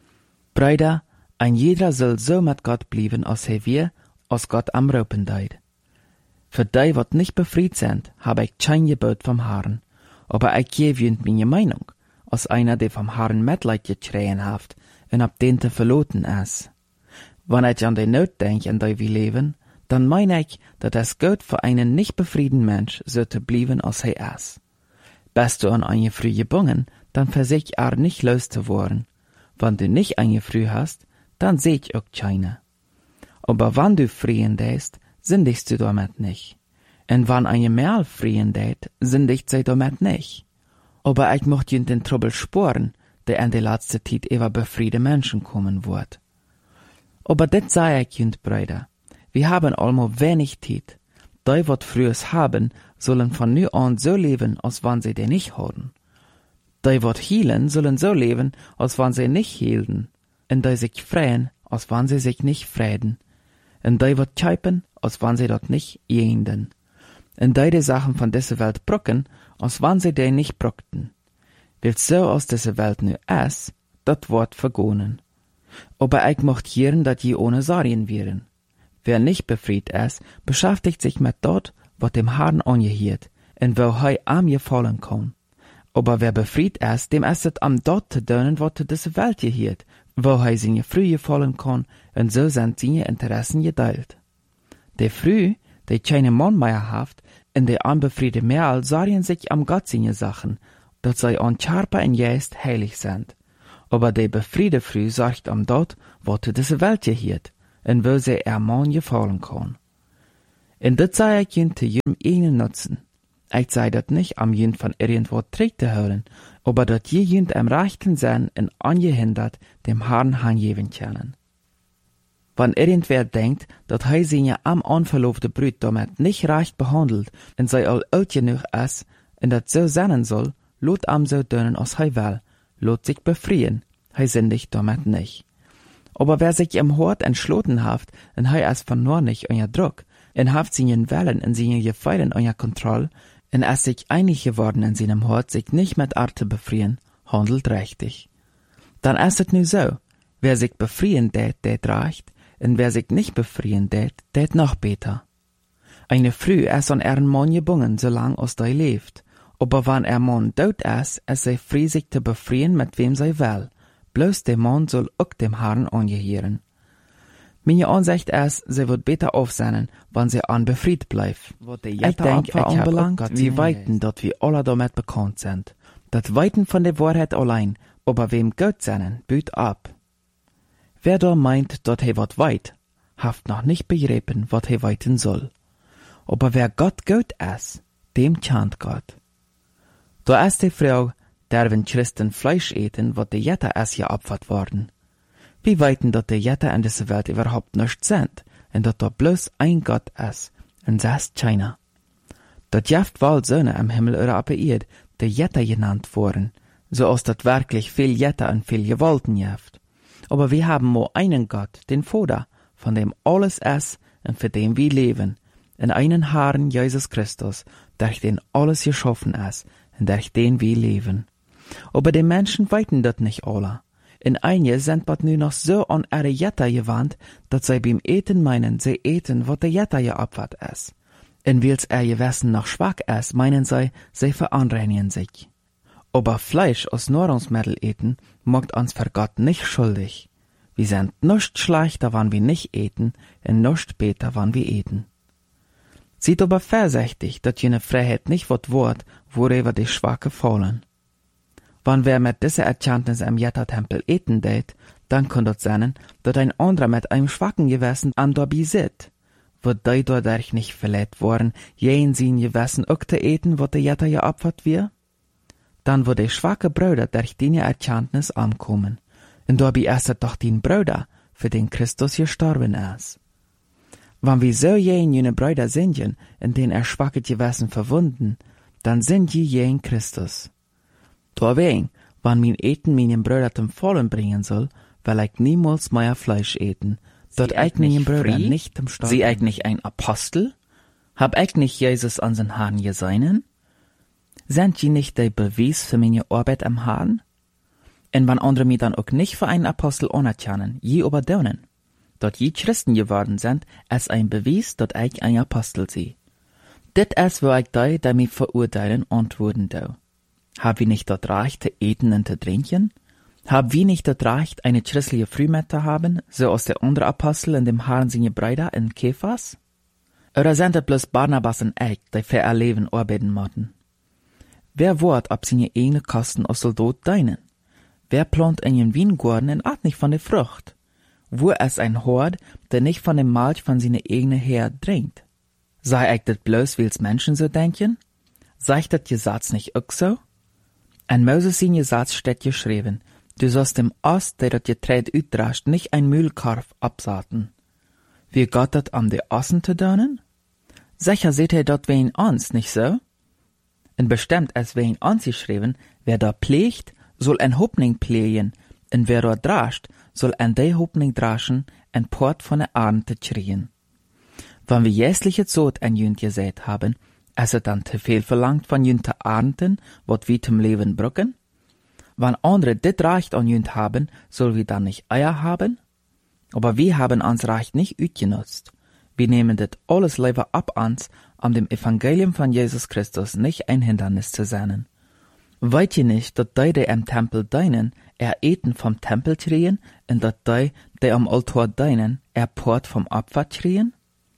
Brüder, ein jeder soll so mit Gott bleiben, als he wir, als Gott am Röpen deit. Für die, wat nicht befried sind, habe ich kein Gebot vom Herrn, aber ich gebe jünd meine Meinung, als einer, der vom Herrn Mitleid geschreien hat, und ab den te verloten ist. Wenn ich an die Not denk, in der wir leben, dann meine ich, dass es gut für einen nicht befrieden Mensch so zu bleiben, als er ist. Bist du an eine Früh gebunden, dann versich nicht loszuwerden. Wenn du nicht eine Früh hast, dann seht auch keine. Aber wenn du frieren däst, sündigst du damit nicht. Und wenn eine Merl frieren dät, sündigt sie damit nicht. Aber ich möchte in den Trouble sporen, der in der letzten Zeit über befriede Menschen kommen wird. Aber das sei ich, jünd Brüder. Wir haben allmo wenig Zeit. Die, wat frühes haben, sollen von nu an so leben, als wenn sie den nicht haben. Die, wat hielen, sollen so leben, als wenn sie nicht hielten. Und die sich freien, als wenn sie sich nicht freiden. Und die, wat tjeipen, als wenn sie dort nicht jehnden. Und die Sachen von dieser Welt brocken, als wenn sie den nicht brockten. Weil so aus dieser Welt nu ist, dat wird vergonen. Aber ich möchte hören, dat je ohne Sorgen wären. Wer nicht befried ist, beschäftigt sich mit dort, was dem Herrn angehiert, und wo er am gefallen kann. Aber wer befried ist, dem ist es am dort zu dienen, was diese Welt gehiert, wo er seine Früh gefallen kann, und so sind seine Interessen geteilt. Der Früh, der keine Mann mehr hat, In de anbefriede Merl sorgen sich am Gott seine Sachen, dat sei an Charpa en Geist heilig sind. Aber de befriede Früh sorgt am dort, wo zu diese Welt gehiert, en wo sie Mann gefallen kann. En dit sei ich jün zu jedem einen nutzen. Ich sei dat nicht am jün von irgendwo trägt zu holen, aber dat je jün am rechten Sinn en angehindert dem Herrn hangeben können. Wenn irgendwer denkt, dat hij seine am unverlobte Brüd damit nicht recht behandelt en sei al alt genug is, en dat so sein soll, lot am so dönen als hij will, lot sich befreien, hij sündigt damit nicht. Aber wer sich im Hort entschlossen haft, en hij is verloren nicht euer Druck, en haft seinen Wellen en seine Gefallen euer Kontroll, en is sich einig geworden in seinem Hort, sich nicht mit Arte befreien, handelt richtig. Dann ist es nu so, wer sich befreien det reicht, en wer sich nicht befreien det noch besser. Eine Früh ist an ihren Mann gebungen, solang als der lebt. Aber wenn Mann tot ist sie frei sich zu befreien, mit wem sie will. Bloß der Mann soll auch dem Herrn angehören. Meine Ansicht ist, sie wird besser aufsehen, wenn sie unbefreit bleibt. Ich denke, ich anbelangt, wir weiten, dass wir alle damit bekannt sind. Das Weiten von der Wahrheit allein, aber wem Gott seinen, büt ab. Wer da meint, dat hij wat weit, haft noch nicht begrepen, wat hij weiten soll. Aber wer Gott gut is, dem chant Gott. Da ist die Frau, derwen Christen Fleisch eten, wat de Jetta is ja abfahrt worden. Wir weiten, dat de Jetta in dieser Welt überhaupt nicht sind, en dat da bloß ein Gott is, en das ist China. Dat jaft wohl Söhne am Himmel oder ab Erd, de Jetta genannt worden, so als dat wirklich viel Jetta und viel Gewalten jaft. Aber wir haben nur einen Gott, den Vater, von dem alles ist und für den wir leben, und einen Herrn Jesus Christus, durch den alles geschaffen ist und durch den wir leben. Aber die Menschen weiten das nicht alle. In einige sind bald nur noch so an ihre Jetta gewandt, dass sie beim Eten meinen, sie eten, was der Jetta geopfert ist. Und weil's ihr Gewissen noch schwach ist, meinen sie verunreinigen sich. Aber Fleisch als Nahrungsmittel eten, macht uns für Gott nicht schuldig. Wir sind nicht schlechter, wenn wir nicht eten, und nicht besser, wenn wir eten. Seid aber vorsichtig, dass jene Freiheit nicht wird, worüber die Schwache fallen. Wenn wer mit dieser Erkenntnis im Jetta-Tempel eten deit, dann kann das sein, dass ein anderer mit einem schwachen Gewissen am dabei sitzt. Wird die dadurch nicht verletzt worden, jen sein Gewissen auch zu eten, was der Jetta geopfert wird? Dann wird die schwache Brüder durch die Erkenntnis ankommen. Und dabei ist es doch den Bruder, für den Christus gestorben ist. Wenn wir so jene Brüder sind, in denen schwache Gewissen verwunden, dann sind jen Christus. Deswegen, wenn mein Eten meinen Brüder zum Fallen bringen soll, will ich niemals mehr Fleisch eten, dort ich meinen Brüder nicht zum Sterben. Sie eigentlich ein Apostel? Hab ich nicht Jesus an den Herrn geseinen? Sind die nicht der Beweis für meine Arbeit am Herrn? Und wenn andere mich dann auch nicht für einen Apostel anerkennen, je überdaunen, dort je Christen geworden sind, ist ein Beweis, dass ich ein Apostel sei. Dit ist, wo ich die mich verurteilen, antworten do. Hab wir nicht das Recht zu eten und zu trinken? Hab wir nicht das Recht, eine christliche Frühmette zu haben, so als der andere Apostel in dem Herrn seine Brüder in Kephas? Oder sind es bloß Barnabas und ich, die für ihr Leben arbeiten müssen? Wer wird ab seine eigene Kosten als Soldat dienen? Wer plant in den Weingarten und at nicht von der Frucht? Wo ist ein Hort, der nicht von dem Milch von seiner eigenen Herr trinkt? Sei ich das bloß, weil's Menschen so denken? Sei ich das Gesetz nicht auch so? An Moses sein Gesetz steht geschrieben, du sollst dem Ost, der das Getreide utdrascht, nicht ein Mühlkorb absaaten. Wie Gott das am de Ossen zu tun? Sicher seht ihr dort wen uns, nicht so? Und bestimmt es wen uns geschrieben, wer da pflegt, soll ein Hoffning pflegen, und wer da drascht, soll ein de Hoffning draschen, ein Port von der Ernte kriegen. Wenn wir jährliche Zot ein Jünd gesät haben, ist es dann zu viel verlangt von Jünd zu ernten, wat wir zum Leben brücken? Wenn andere dit Recht an Jünd haben, soll wir dann nicht Eier haben? Aber wir haben uns Recht nicht utgenutzt. Wir nehmen dit alles lieber ab uns, um dem Evangelium von Jesus Christus nicht ein Hindernis zu sein. Weißt ihr nicht, dass die am Tempel dienen, eten vom Tempel kriegen, und dass die am Altar dienen, Port vom Opfer kriegen?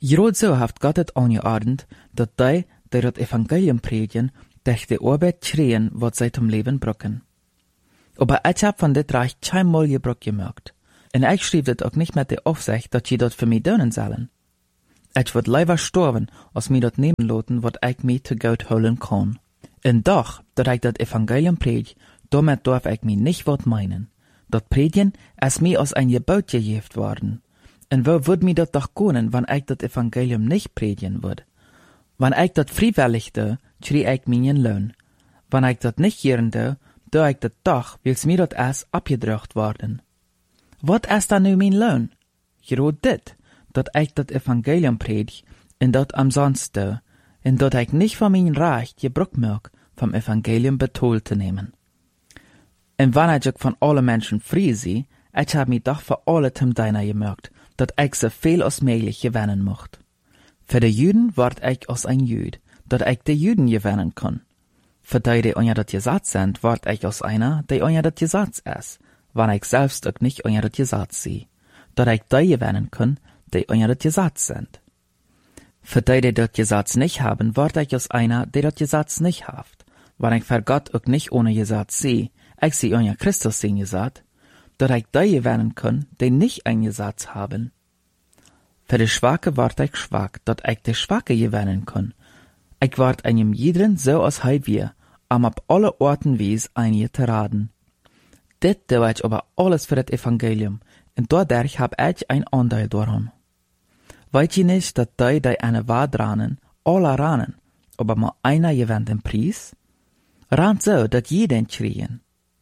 Gerade so haft Gott het angeordnet, dat die dat Evangelium predigen, durch die Arbeit schreien, wat zij zum Leben brücken. Aber ich hab von dit reich keinmal Gebrauch gemerkt. Und ich schrieb dit auch nicht mit der Aufsicht, dat je dat für mich tun sollen. Ich würd lieber sterben, als mir dat nehmen lassen, wat ich mir zu Gott holen kann. Und doch, dat ich dat Evangelium predige, damit darf ich mir nicht wat meinen. Dat Predigen ist mir als ein Gebot gegeben worden. Und wo würd mir dat doch können, wenn ich dat Evangelium nicht predigen würd? Wenn ich dat freiwillig tue, schrie ich meinen Lohn. Wenn ich dat nicht gern tue ich dat doch, wils mir dat erst abgedruckt worden. Wat ist da nu mein Lohn? Gerade dit, dat ich dat Evangelium predige, und dat umsonst tue, und dat ich nicht von mein Recht Gebrauch mag, vom Evangelium betoel zu nehmen. Und wenn ich auch von allen Menschen frei sie, ich hab mich doch für alle zum Deiner gemerkt, dat ich so viel als möglich gewinnen mocht. Für die Juden ward ich als ein Jüd, dat ich die Juden gewinnen kann. Für die unter dat Gesetz sind, ward ich als einer, der unter dat Gesetz ist, wenn ich selbst auch nicht unter dat Gesetz sie, dat ich die gewinnen kann, die unter dat Gesetz sind. Für die dat Gesetz nicht haben, ward ich als einer, der dat Gesetz nicht haft, wenn ich für Gott auch nicht ohne Gesetz sie, ich sie unter Christus sehen gesagt, dat ich die gewinnen kann, die nicht ein Gesetz haben. Für die Schwache ward ich schwach, dat ich die Schwache gewinnen kann. Ich ward einem jeden so als wir, ab alle Orten wies einige zu raten. Dit tue ich aber alles für das Evangelium, und dadurch hab ich ein Anteil daran. Weet je nicht, dat die eine Wahrheit ranen, alle ranen, aber mal einer gewinnt den Preis? Rand so, dat jeden schrien.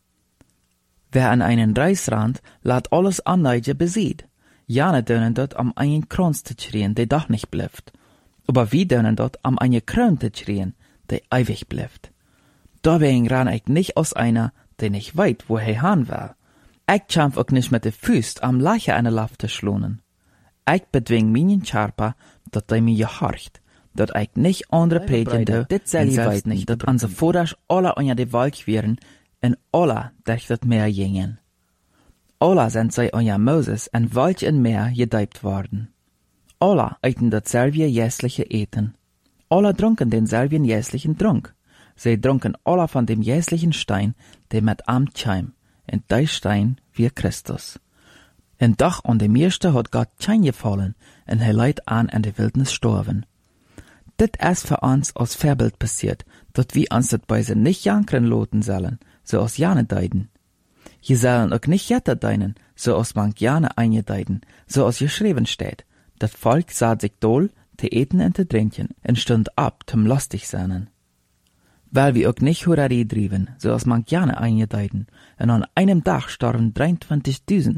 Wer an einen Reis rannt, lässt alles andere besieht. Jane dönen dort am einen Kranz zu schrien, der doch nicht bleibt. Aber wie dönen dort am einen Kron zu schrien, der ewig bleibt. Deswegen ran ich nicht aus einer, der nicht weit, wo er han war. Ich kämpf auch nicht mit de Füßt am Leiche eine Lauf zu schlonen. Ich bedwing meinen Charpa, dat der mir gehorcht, dat ich nicht andere predigen, dit sel ich weiß nicht, dat an so vordersch alle unter de Walk wären, en alle durch dat Meer gingen. Alle sind sei unter Moses en Walk in Meer gedeibt worden. Alle eiten dasselbe jässliche Eten. Alle trunken denselben jässlichen Trunk. Sie trunken alle von dem jässlichen Stein, der mit am Scheim, und der Stein wie Christus. Und doch an dem ersten hat Gott Schein gefallen, und er leidt an in der Wildnis sterben. Dit ist für uns als Vorbild passiert, dat wir uns dat Beise nicht jankern loten sollen, so als jane deiden. Je sollen auch nicht jetter deinen, so als man jane eingedeiden, so als geschrieben steht. Dat Volk sah sich doll, te eten und te trinken, und stund ab zum lustig sein. Weil wir auch nicht Hurari drieben, so als man jane eingedeiden, und an einem Tag starben 23.000.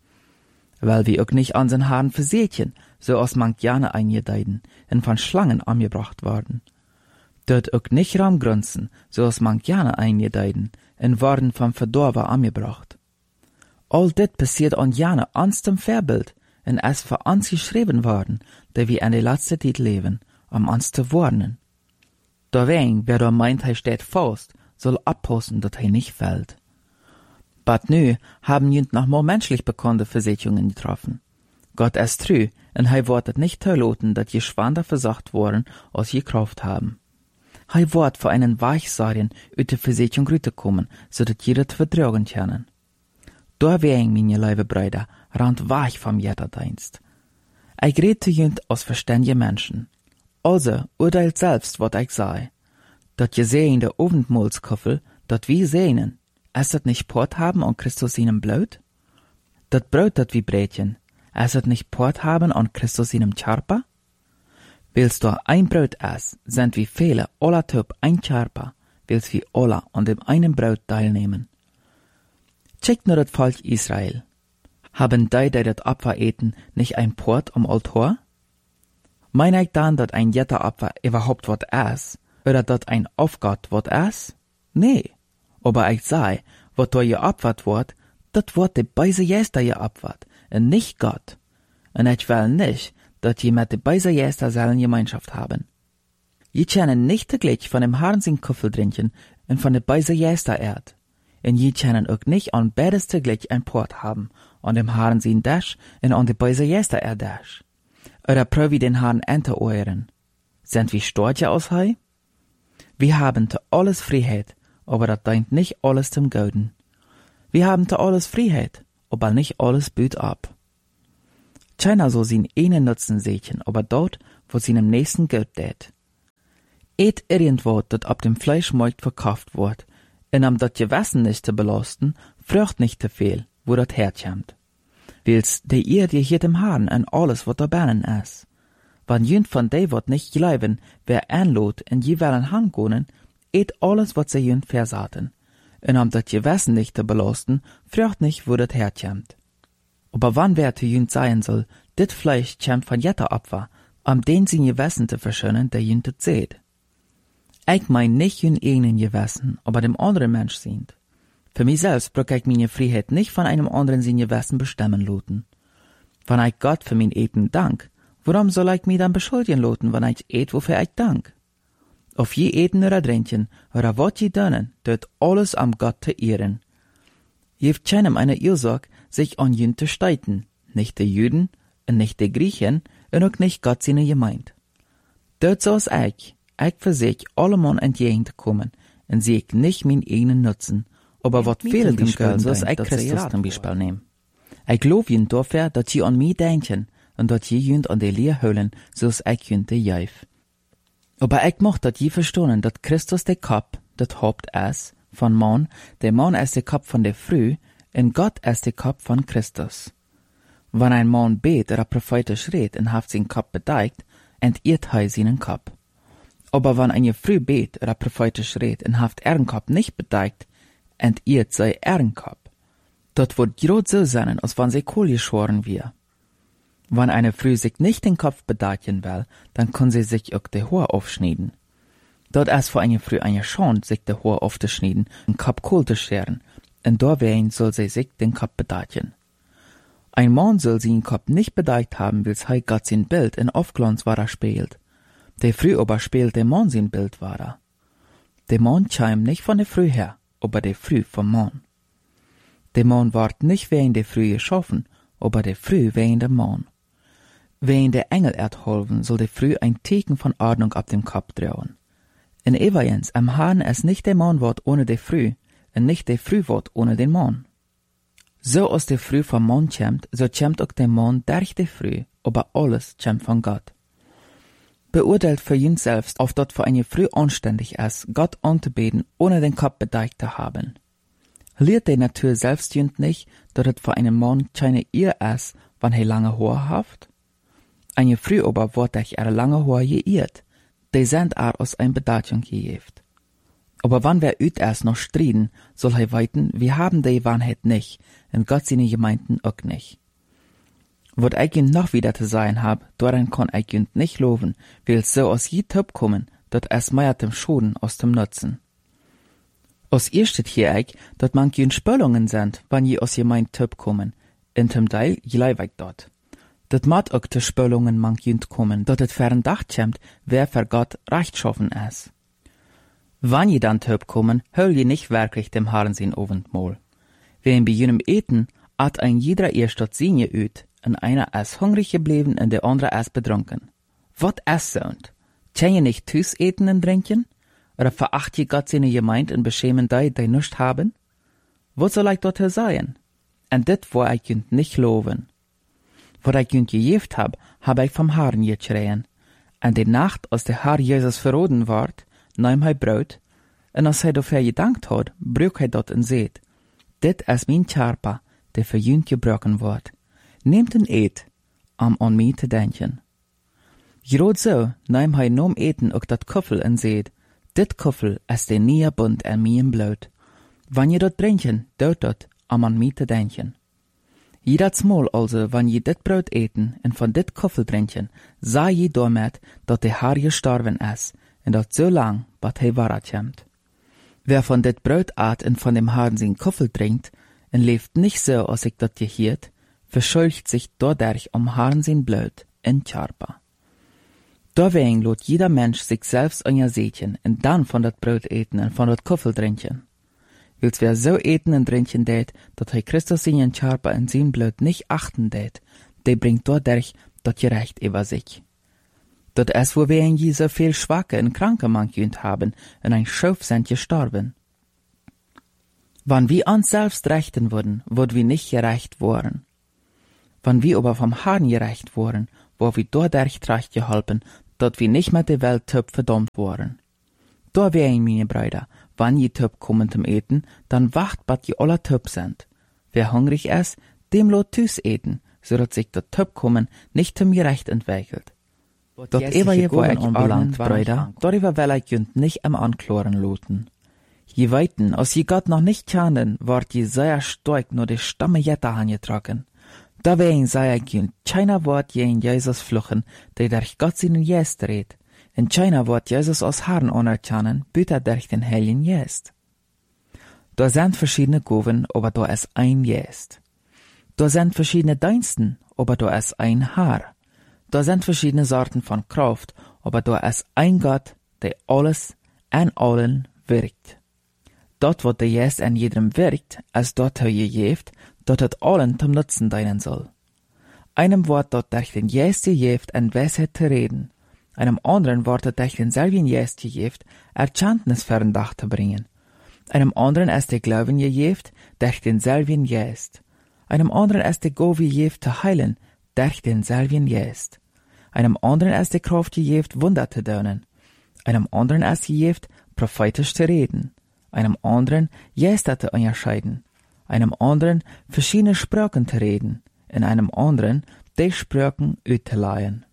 Weil wir auch nicht an den Haaren versätchen, so als man jane eingedeiden, und von Schlangen angebracht worden. Dort auch nicht Raumgrunzen, so als man jane eingedeiden, und worden vom Verdorber angebracht. All dit passiert an jane ans dem Vorbild, und es für uns geschrieben worden, der wir in der letzten Zeit leben, uns zu warnen. Deswegen, wer da meint, er steht fast, soll abpassen, dass er nicht fällt. But nu haben jünd noch mehr menschlich bekannte Versicherungen getroffen. Gott ist treu, und er wird nicht verloten, dass je schwander versagt worden, als je gekauft haben. Er wird für einen Weichsagen aus der Versicherung rüberkommen, so dass jeder zu vertragen können. Deswegen, meine liebe Brüder, rand weich vom Jetterdienst. Ich rede zu jünd aus verständigen Menschen. Also, urteilt selbst, wat ich sei. Dat je sehen der Abendmahlskoffel, dat wir sehnen, es dat nicht Port haben an Christus seinem Blut? Dat Brot, dat wir brätchen, es dat nicht Port haben an Christus seinem Charpa? Willst du ein Brot essen, sind wir viele, aller Typ ein Charpa, willst wir alle an dem einen Brot teilnehmen. Checkt nur das Volk Israel. Haben die dat Opfer eten, nicht ein Port am Altar? Mein ich dann, dat ein jetter Opfer überhaupt wat ist? Oder dat ein Aufgott wat ist? Nee. Aber ich sei, wat da geopfert wird, dat wird de Beise Jester geopfert, und nicht Gott. Und ich will nicht, dat je mit de Beise Jester sollen Gemeinschaft haben. Je können nicht täglich von dem Herrn sin Kuffel trinken und von de Beise Jester erd. Und je können auch nicht an beides täglich ein Port haben, an dem Herrn sin Dash und an de Beise Jester Dash. Oder prövi den Herrn ente euren. Sind wir stolz aus hei? Wir haben te alles Freiheit, aber das deint nicht alles zum Guten. Wir haben te alles Freiheit, aber nicht alles büt ab. Keiner soll sin einen Nutzen sehen, aber dort, wo seinem nächsten Geld tät. Et irgendwo, dat ab dem Fleischmarkt verkauft wird, und am dat Gewissen nicht zu belasten, frucht nicht zu viel, wo dat herkommt. Wils de ihr dir hier dem Haaren an alles, wat da bannen is. Wann jünd von de wat nicht gleiben, wer anlot in jeweiligen Handgonen, et alles, wat se jünd versaten. Und am dat Gewissen nicht zu belasten, frucht nicht, wo dat herkommt. Aber wann wer zu jünd sein soll, dit Fleisch kämmt von jetter Opfer, am den sie Gewissen zu verschönen, der jünd het seht. Ich mein nicht jünd eigenen Gewissen, aber dem anderen Mensch sind. Für mich selbst brauch ich meine Freiheit nicht von einem anderen sein Gewissen bestimmen lassen. Wenn ich Gott für mein Eten dank, warum soll ich mich dann beschuldigen lassen, wenn ich et, wofür ich dank? Auf je Eten oder Trinken, oder wat je dönnen, tut alles am Gott zu ehren. Jeft keinem eine Ursache, sich an jünd zu streiten, nicht die Juden, und nicht die Griechen, und auch nicht Gott seine Gemeinde. Dort so ist ich für sich allemal entgegenzukommen, und sehe ich nicht mein eigenen Nutzen, aber wat fehlt dem Geld, so ist ich Christus zum Beispiel nehmen. Ich glaube jünd dafür, dass je an mich denken, und dass je jünd an die Lehr hüllen, so ist ich jünd die Jäuf. Aber ich mocht dat je verstehen, dass Christus der Kopf, das Haupt ist, von Mann, der Mann ist der Kopf von der Früh, und Gott ist der Kopf von Christus. Wenn ein Mann bet oder prophetisch redet und haft seinen Kopf bedeckt, entehrt seinen Kopf. Aber wenn eine Früh bet oder prophetisch redet und haft ihren Kopf nicht bedeckt, entehrt ihren Kopf. Dort wird grad so sein, als wenn sie Kohl geschoren wir. Wenn eine Früh sich nicht den Kopf bedecken will, dann kann sie sich auch die Haare aufschneiden. Dort ist für eine Früh eine Chance, sich die Haare aufzuschneiden und Kopf Kohl zu scheren, und dawein soll sie sich den Kopf bedecken. Ein Mann soll seinen Kopf nicht bedeckt haben, weil er Gott sein Bild in Aufglanz war spielt. Der Früh aber spielt der Mann sein Bild war. Der Mann kam nicht von der Früh her, aber der Früh vom Mann. Der Mann ward nicht wegen der Früh geschaffen, aber der Früh wegen der Mann. Wegen der Engel erdholven soll der Früh ein Teken von Ordnung ab dem Kopf trauen. In Evajens am Hahn es nicht der Mann wort ohne der Früh, und nicht der Früh wort ohne den Mann. So aus der Früh vom Mann kämmt, so kämmt auch der Mann durch die Früh, aber alles kämmt von Gott. Beurteilt für ihn selbst, auf dort für eine Früh anständig ist, Gott anzubeten, ohne den Kopf bedeckt zu haben. Lehrt der Natur selbst jünd nicht, dass es für einen Mann keine Ehe ist, wenn er lange Haare haft? Eine Früh aber wird durch ihre lange Haare geirrt, die sind aus ein Bedeutung gejeft. Aber wann wer üt erst noch striden, soll er weiten, wir haben die Wahrheit nicht, und Gott seine Gemeinden auch nicht. Wat ich jünd noch wieder zu sagen hab, daran kann ich jünd nicht loben, weil so aus je Töp kommen, dat es mehr dem Schoden aus dem Nutzen. Aus ihr steht hier ich, dat man jünd Spöllungen sind, wann je aus Gemeinde Töp kommen, in dem Teil gleiweg dort. Dat mat auch te Spöllungen man jünd kommen, dat et fern Dach kämmt, wer für Gott rechtschaffen ist. Wann je dann Töp kommen, höll je nicht wirklich dem Herrn sein Abendmahl. Wen bei jenem Eten, hat ein jeder erst dort Sinje üt, und einer ist hungrig geblieben und der andere ist betrunken. Wat ist sound? Kann je nicht Tüß eten und trinken? Oder veracht je Gott seine Gemeinde und beschämen die nicht haben? Was soll ich dort sein? Und dit wo ich jünd nicht loben. Wat ich jünd gejeft hab ich vom Herrn geschreien. Und die Nacht, als der Herr Jesus verroden ward, nahm er Brot, und als er dafür gedankt hat, brüch er dort und seht, dit ist mein Körper, der für jünd gebrochen wird. Nehmt en eet, an mich zu denken. Grad so nahm er nom Eten auch dat Kuffel und seht, dit Kuffel ist der neue Bund an mir im Blut. Wann je dort trinken, dort an mich zu denken. Jedes Mal also, wann je dit Brot eten und von dit Kuffel trinken, sah je damit, dat der Herr gestorben ist, und dat so lang, bat er wahrheit kommt. Wer von dit Brot at und von dem Herrn sein Kuffel trinkt, und lebt nicht so, als ich dat gehiert, verschuldigt sich dadurch Herrn sein Blut in Körper. Deswegen lot jeder Mensch sich selbst an ihr Sätchen und dann von dat Brot eten und von dat Kuffel trinken. Wils wer so eten und trinken tät, dat Christus seinen Körper und sein Blut nicht achten tät, der bringt dadurch dat gerecht über sich. Dat es, wo wir in je so viel Schwache und Kranke manchünd haben, in ein Schuf sind gestorben. Wann wir uns selbst rechten würden, würd wir nicht gerecht worden. Wann wir aber vom Herrn gerecht wurden, wo wir dadurch recht geholpen, dat wir nicht mit der Welt töp verdammt worden. Da wären meine Brüder, wann je töp kommen zum Eten, dann wacht, bat je alle töp sind. Wer hungrig ist, dem lot tüs eten, so dat sich dat töp kommen nicht zum Gerecht entwickelt. Dat ewer je wo ich anbelangt, Brüder, darüber will ich jünd nicht am Ankloren loten. Je weiten, als je Gott noch nicht kennen, ward je sehr stark nur die Stamme Jetta angetrocken. Da wären sei ich jünd, keiner Wort je in Jesus fluchen, der durch Gott seinen Jest redet. In keiner Wort Jesus als Herrn anerkennen, büter durch den Heiligen Jest. Da sind verschiedene Goven, aber da ist ein Jest. Da sind verschiedene Diensten, aber da ist ein Herr. Da sind verschiedene Sorten von Kraft, aber da ist ein Gott, der alles an allen wirkt. Dort, wo der Jest an jedem wirkt, als dort je jeft, dort het allen zum Nutzen dienen soll. Einem Wort dort durch den Jest jeft an Weisheit zu reden, einem anderen Wort dort durch denselben Jest jeft Erkenntnis für den Dach zu bringen. Einem anderen ist der Glauben jeft durch denselben Jest. Einem anderen ist der Gove jeft zu heilen durch denselben Jest. Einem anderen ist die Kraft jeft Wunder zu tun. Einem anderen ist jeft prophetisch zu reden. Einem anderen Jester zu unterscheiden. Einem anderen verschiedene Sprachen zu reden. In einem anderen die Sprachen auszuleihen.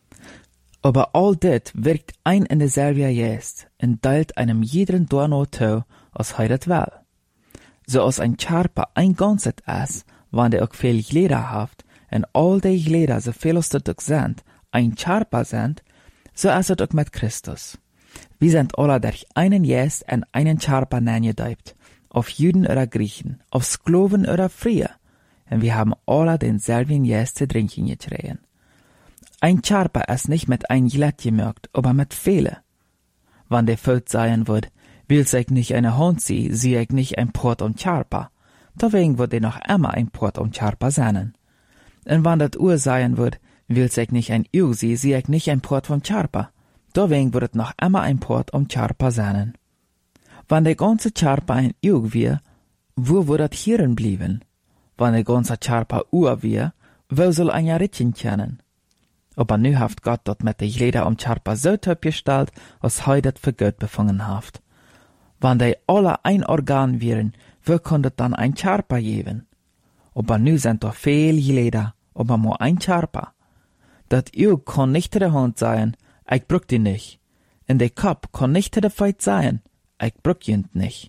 Aber all dit wirkt ein in derselbe Jest und teilt einem jeden Dorno zu, als er das will. So als ein Charpa ein Ganzes ist, wann der auch viel Glieder hat, und all die Glieder, so viel als das auch sind, ein Charpa sind, so ist es auch mit Christus. Wir sind alle durch einen Jest und einen Charpa neingedeibt, auf Juden oder Griechen, auf Sklaven oder Freie, und wir haben alle denselben Jest zu trinken getrunken. Ein Charpa ist nicht mit ein Glatt gemerkt, aber mit viele. Wann der Volk sein wird, will ich nicht eine Hand sie, sehe ich nicht ein Port und Charpa, deswegen wird er noch immer ein Port und Charpa sein. Und wann das Uhr sein wird, will ich nicht ein Uhr sie, sehe ich nicht ein Port von Charpa, deswegen wird es noch immer ein Port und Charpa sein. Wann der ganze Charpa ein Uhr wird, wo wird das hierin blieben? Wann der ganze Charpa Uhr wird, wo soll ein Ritchen kennen? Aber nu haft Gott dort mit de Glieder Charpa so gestellt, als hij dat für Gott befangen haft. Wann die alle ein Organ wären, wo konnte dann ein Charpa geben? Aber nu sind doch viel Glieder, aber nur ein Charpa. Dat Auge kann nicht der Hand sein, ich brauch die nicht. In de Kopf kann nicht der Feit sein, ich brauch ihn nicht.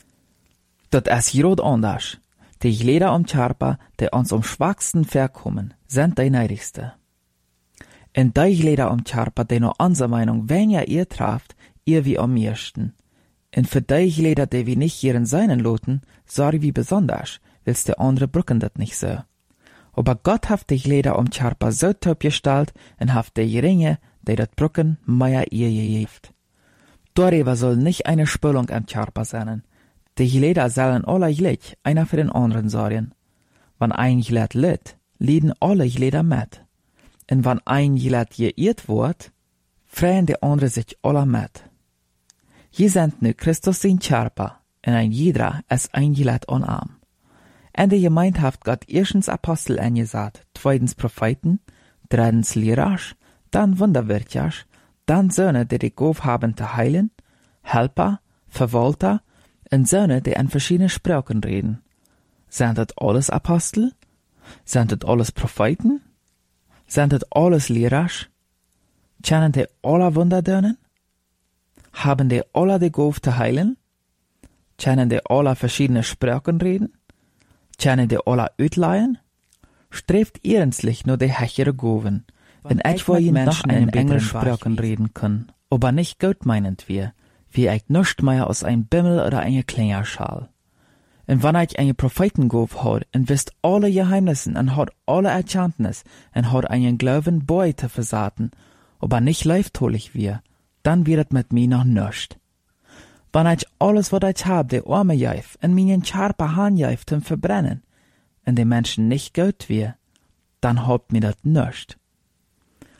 Dat ist grad anders. Die Glieder Charpa, die uns am schwachsten verkommen, sind die neidigste. En die Glieder Charpa, die noch unsere Meinung weniger ihr trafft, ihr wie am meisten. En für die Glieder, die wir nicht ihren seinen loten, sorry wie besonders, willst der andere brücken dat nicht so. Aber Gott hat die Glieder Charpa so top gestellt und hat die geringe, die dat brücken, mehr ihr gegeft. Darüber soll nicht eine Spülung am Charpa sein. Die Glieder sollen alle gleich, einer für den anderen sorgen. Wenn ein Glied litt, lieden alle Glieder mit. Und wenn ein Glied geirrt wird, freuen die anderen sich alle mit. Je sind nu Christus sein Charpa, und ein jeder ist ein Glied an Arm. Und die Gemeinde hat Gott erstens Apostel angesagt, zweitens Propheten, drittens Lehrer, dann Wunderwirker, dann Söhne, die die Gabe haben zu heilen, Helfer, Verwalter und Söhne, die an verschiedene Sprachen reden. Sind das alles Apostel? Sind das alles Propheten? Sind das alles Lehrer? Kennen die alle Wunder dönen? Haben die alle die Gabe zu heilen? Kennen die alle verschiedene Sprachen reden? Kennen die alle ausleihen? Strebt ernstlich nur die hechere Gaben, wenn ich vor ihnen noch einen Englischsprachen reden kann, aber nicht gut meinend wir, wie ich nicht mehr aus einem Bimmel oder einer Klingerschal. Und wenn ich einen Prophetengabe hat und wisst alle Geheimnissen und hat alle Erkenntnis und hat einen Glauben bei zu versaten, aber nicht leiftolig wir, dann wird es mit mir noch nicht. Wenn ich alles, was ich hab, die Arme jäuf und meinen Charpa Hand jäuf zum Verbrennen, und die Menschen nicht gut wir, dann habt mir das nicht.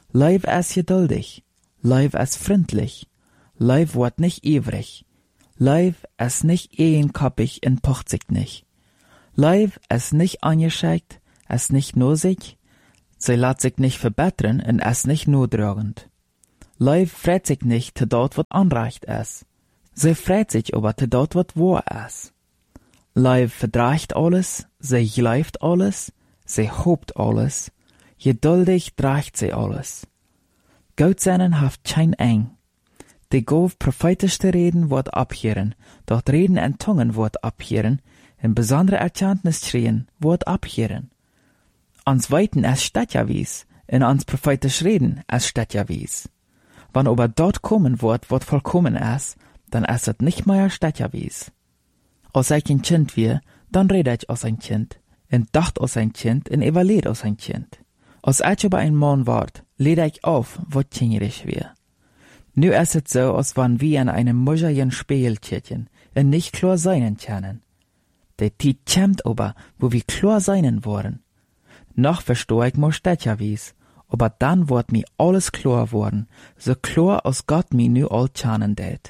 Live es geduldig, live es freundlich, live wordt nicht ivrig, live es nicht eenkoppig en pocht sich nicht, live es nicht angeschickt, es nicht nosig, sie lat sich nicht verbessern en es nicht nodragend. Live freut sich nicht te dort wat anreicht es, sie freut sich aber te dort wat wahr es. Live verdraagt alles, sie gleift alles, sie hoopt alles, geduldig draagt sie alles. Gott seinen haft kein eng. Die gov prophetischste Reden wordt abhören, doch Reden en Tungen wordt abhören, in besondere Erkenntnis schrien wordt abhören. Ans Weiten es steht ja wies, in ans prophetisch Reden es steht ja wies. Wann aber dort kommen wird vollkommen es, dann es het nicht mehr steht ja wies. Als ich ein Kind wir, dann rede ich als ein Kind, en dacht als ein Kind, en evaluiert als ein Kind. Als ich aber ein Mann ward, lede ich auf, wat kingerig wir. Nu ist es so, als wann wir in einem muscheligen Spiegeltierchen, en nicht klar seinen können. Der Tiet kämmt aber, wo wir klar seinen wollen. Noch versteh ich mir steht ja wies, aber dann wird mir alles klar worden, so klar als Gott mir nu all kennen det.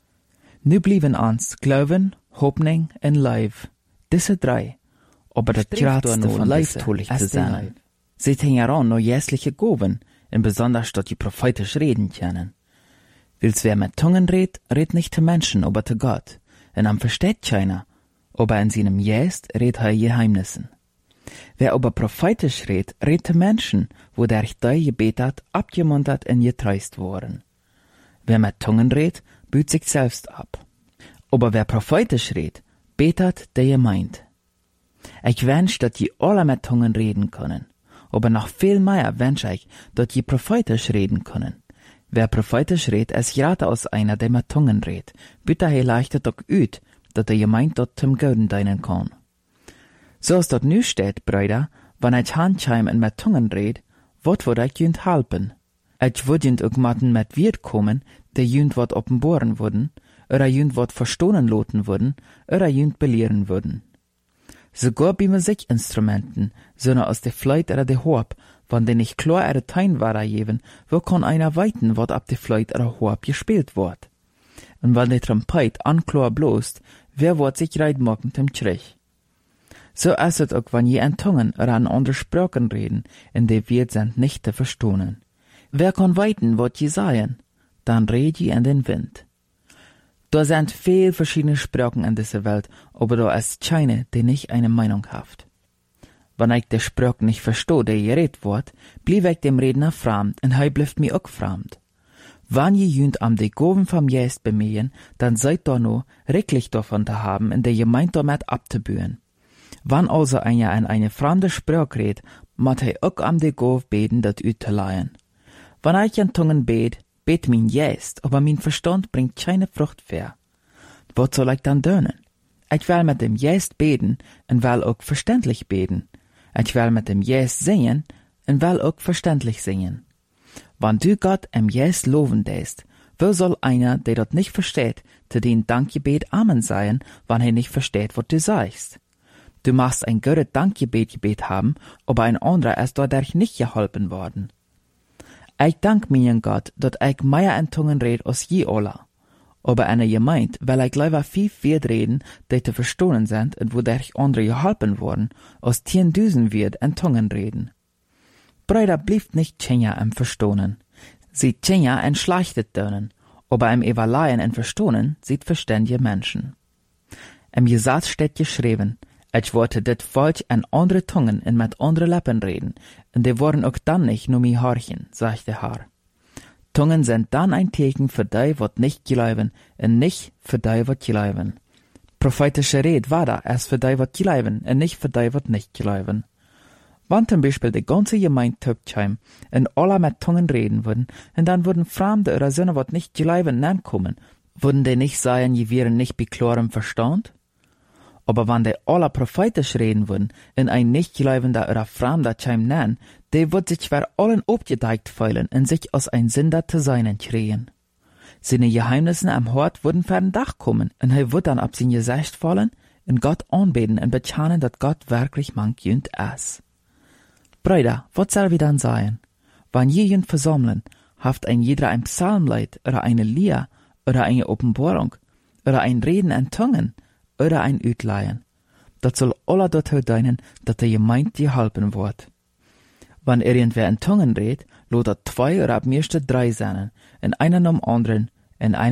Nu blieben uns Glauben, Hoffnung en Live. Diese drei. Aber das Gradste von leibtulich zu sein. Sie hängen an nur jässliche Goben, in besonders dort die prophetisch reden können. Wils wer mit Tungen red nicht zu Menschen, aber zu Gott. En am versteht keiner, aber in seinem Jäst red er Geheimnissen. Wer aber prophetisch red zu Menschen, wo der die gebetet, abgemuntert en getreust worden. Wer mit Tungen büht sich selbst ab. Aber wer prophetisch betet, der gemeint. Ich wünsch, dass die alle mit Tungen reden können. Aber noch viel mehr wünsch ich, dass die prophetisch reden können. Wer prophetisch es gerade aus einer, der mit Tungen büht er leichtet doch üt, dass der gemeint dort zum Göden dienen kann. So als dort nu steht, Brüder, wenn ich handscheim en mit Tungen wat würd ich jünd halpen? Ich würd jünd auch matten mit Wirt kommen, der jünd wat offenboren würden, oder jünd wat verstohnen loten würden, oder jünd belehren würden. Sogar bei Musikinstrumenten, sondern aus der Flöte oder der Horb, wenn den nicht klar ihre Tein geben, wo kann einer weiten, wat ab der Flöte oder Horb gespielt wird. Und wenn der Trompet anklar bloßt, wer wird sich reitmachen zum Schrich. So ist es auch, wenn je an Tungen oder an andere Sprachen reden, in der wir sind nicht zu verstohnen. Wer kann weiten, wat je sagen? Dann red je in den Wind. Da sind viel verschiedene Sprachen in dieser Welt, aber da ist keine, die nicht eine Meinung hat. Wenn ich die Sprache nicht verstehe, die geredet wird, blieb ich dem Redner fremd, und er bleibt mir auch fremd. Wenn je jünd am die Goven vom Jäst bemähen, dann seid da nur recklich davon zu haben, in der Gemeinde damit abzubühen. Wenn also einer in eine fremde Sprache redet, muss er auch am die Gov beten, dat u zu leihen. Wenn ich in Tungen bet mein Jäst, aber mein Verstand bringt keine Frucht fair. Was soll ich dann tun? Ich will mit dem Jäst beten und will auch verständlich beten. Ich will mit dem Jäst singen und will auch verständlich singen. Wenn du Gott im Jäst loben lässt, wo soll einer, der dort nicht versteht, zu den Dankgebet Amen sagen, wenn er nicht versteht, was du sagst? Du machst ein gutes Dankgebet haben, aber ein anderer ist dadurch nicht geholfen worden. Ich dank meinen Gott, dat ich mehr in Tungen red als je alla. Aber eine Gemeinde will ich lieber viel reden, die zu verstehen sind und wodurch andere geholfen worden, als 10.000 wird in Tungen reden. Brüder blieft nicht tschenja im Verstohnen. Sie tschenja en schlechtet dönen, aber im Evaluieren en Verstohnen sieht verständige Menschen. Im Gesetz steht geschrieben, ich wollte dit Volk an andere Tungen und mit andere Lippen reden, und die wollen auch dann nicht nur mir horchen, sagt der Herr. Tungen sind dann ein Zeichen für die, wat nicht glauben, und nicht für die, wat glauben. Prophetische Red war da erst für die, wat glauben, und nicht für die, wat nicht glauben. Wenn zum Beispiel die ganze Gemeinde töpfheim und alle mit Tungen reden würden, und dann würden Fremde oder Söhne, wat nicht glauben, kommen, würden die nicht sagen, je wären nicht bei klarem Verstand? Aber wenn die alle prophetisch reden würden, in ein nicht-Glaubender oder Fremder Scheim nennen, die wird sich für allen abgedeckt fühlen und sich als ein Sünder zu sein kriegen. Seine Geheimnisse am Hort würden für den Dach kommen, und er wird dann ab sein Gesicht fallen und Gott anbeten und bekennen, dass Gott wirklich manchjünd ist. Brüder, was soll wir dann sagen? Wann jemand versammeln, haft ein jeder ein Psalmlied oder eine Lied oder eine Offenbarung oder ein Reden in Zungen oder ein Utleihen. Dat soll alle dazu dienen, dass der Gemeinde geholpen wird. Wann irgendwer in Zungen redet, lot dat 2 oder ab meeste 3 sein, in einer nom anderen, in einer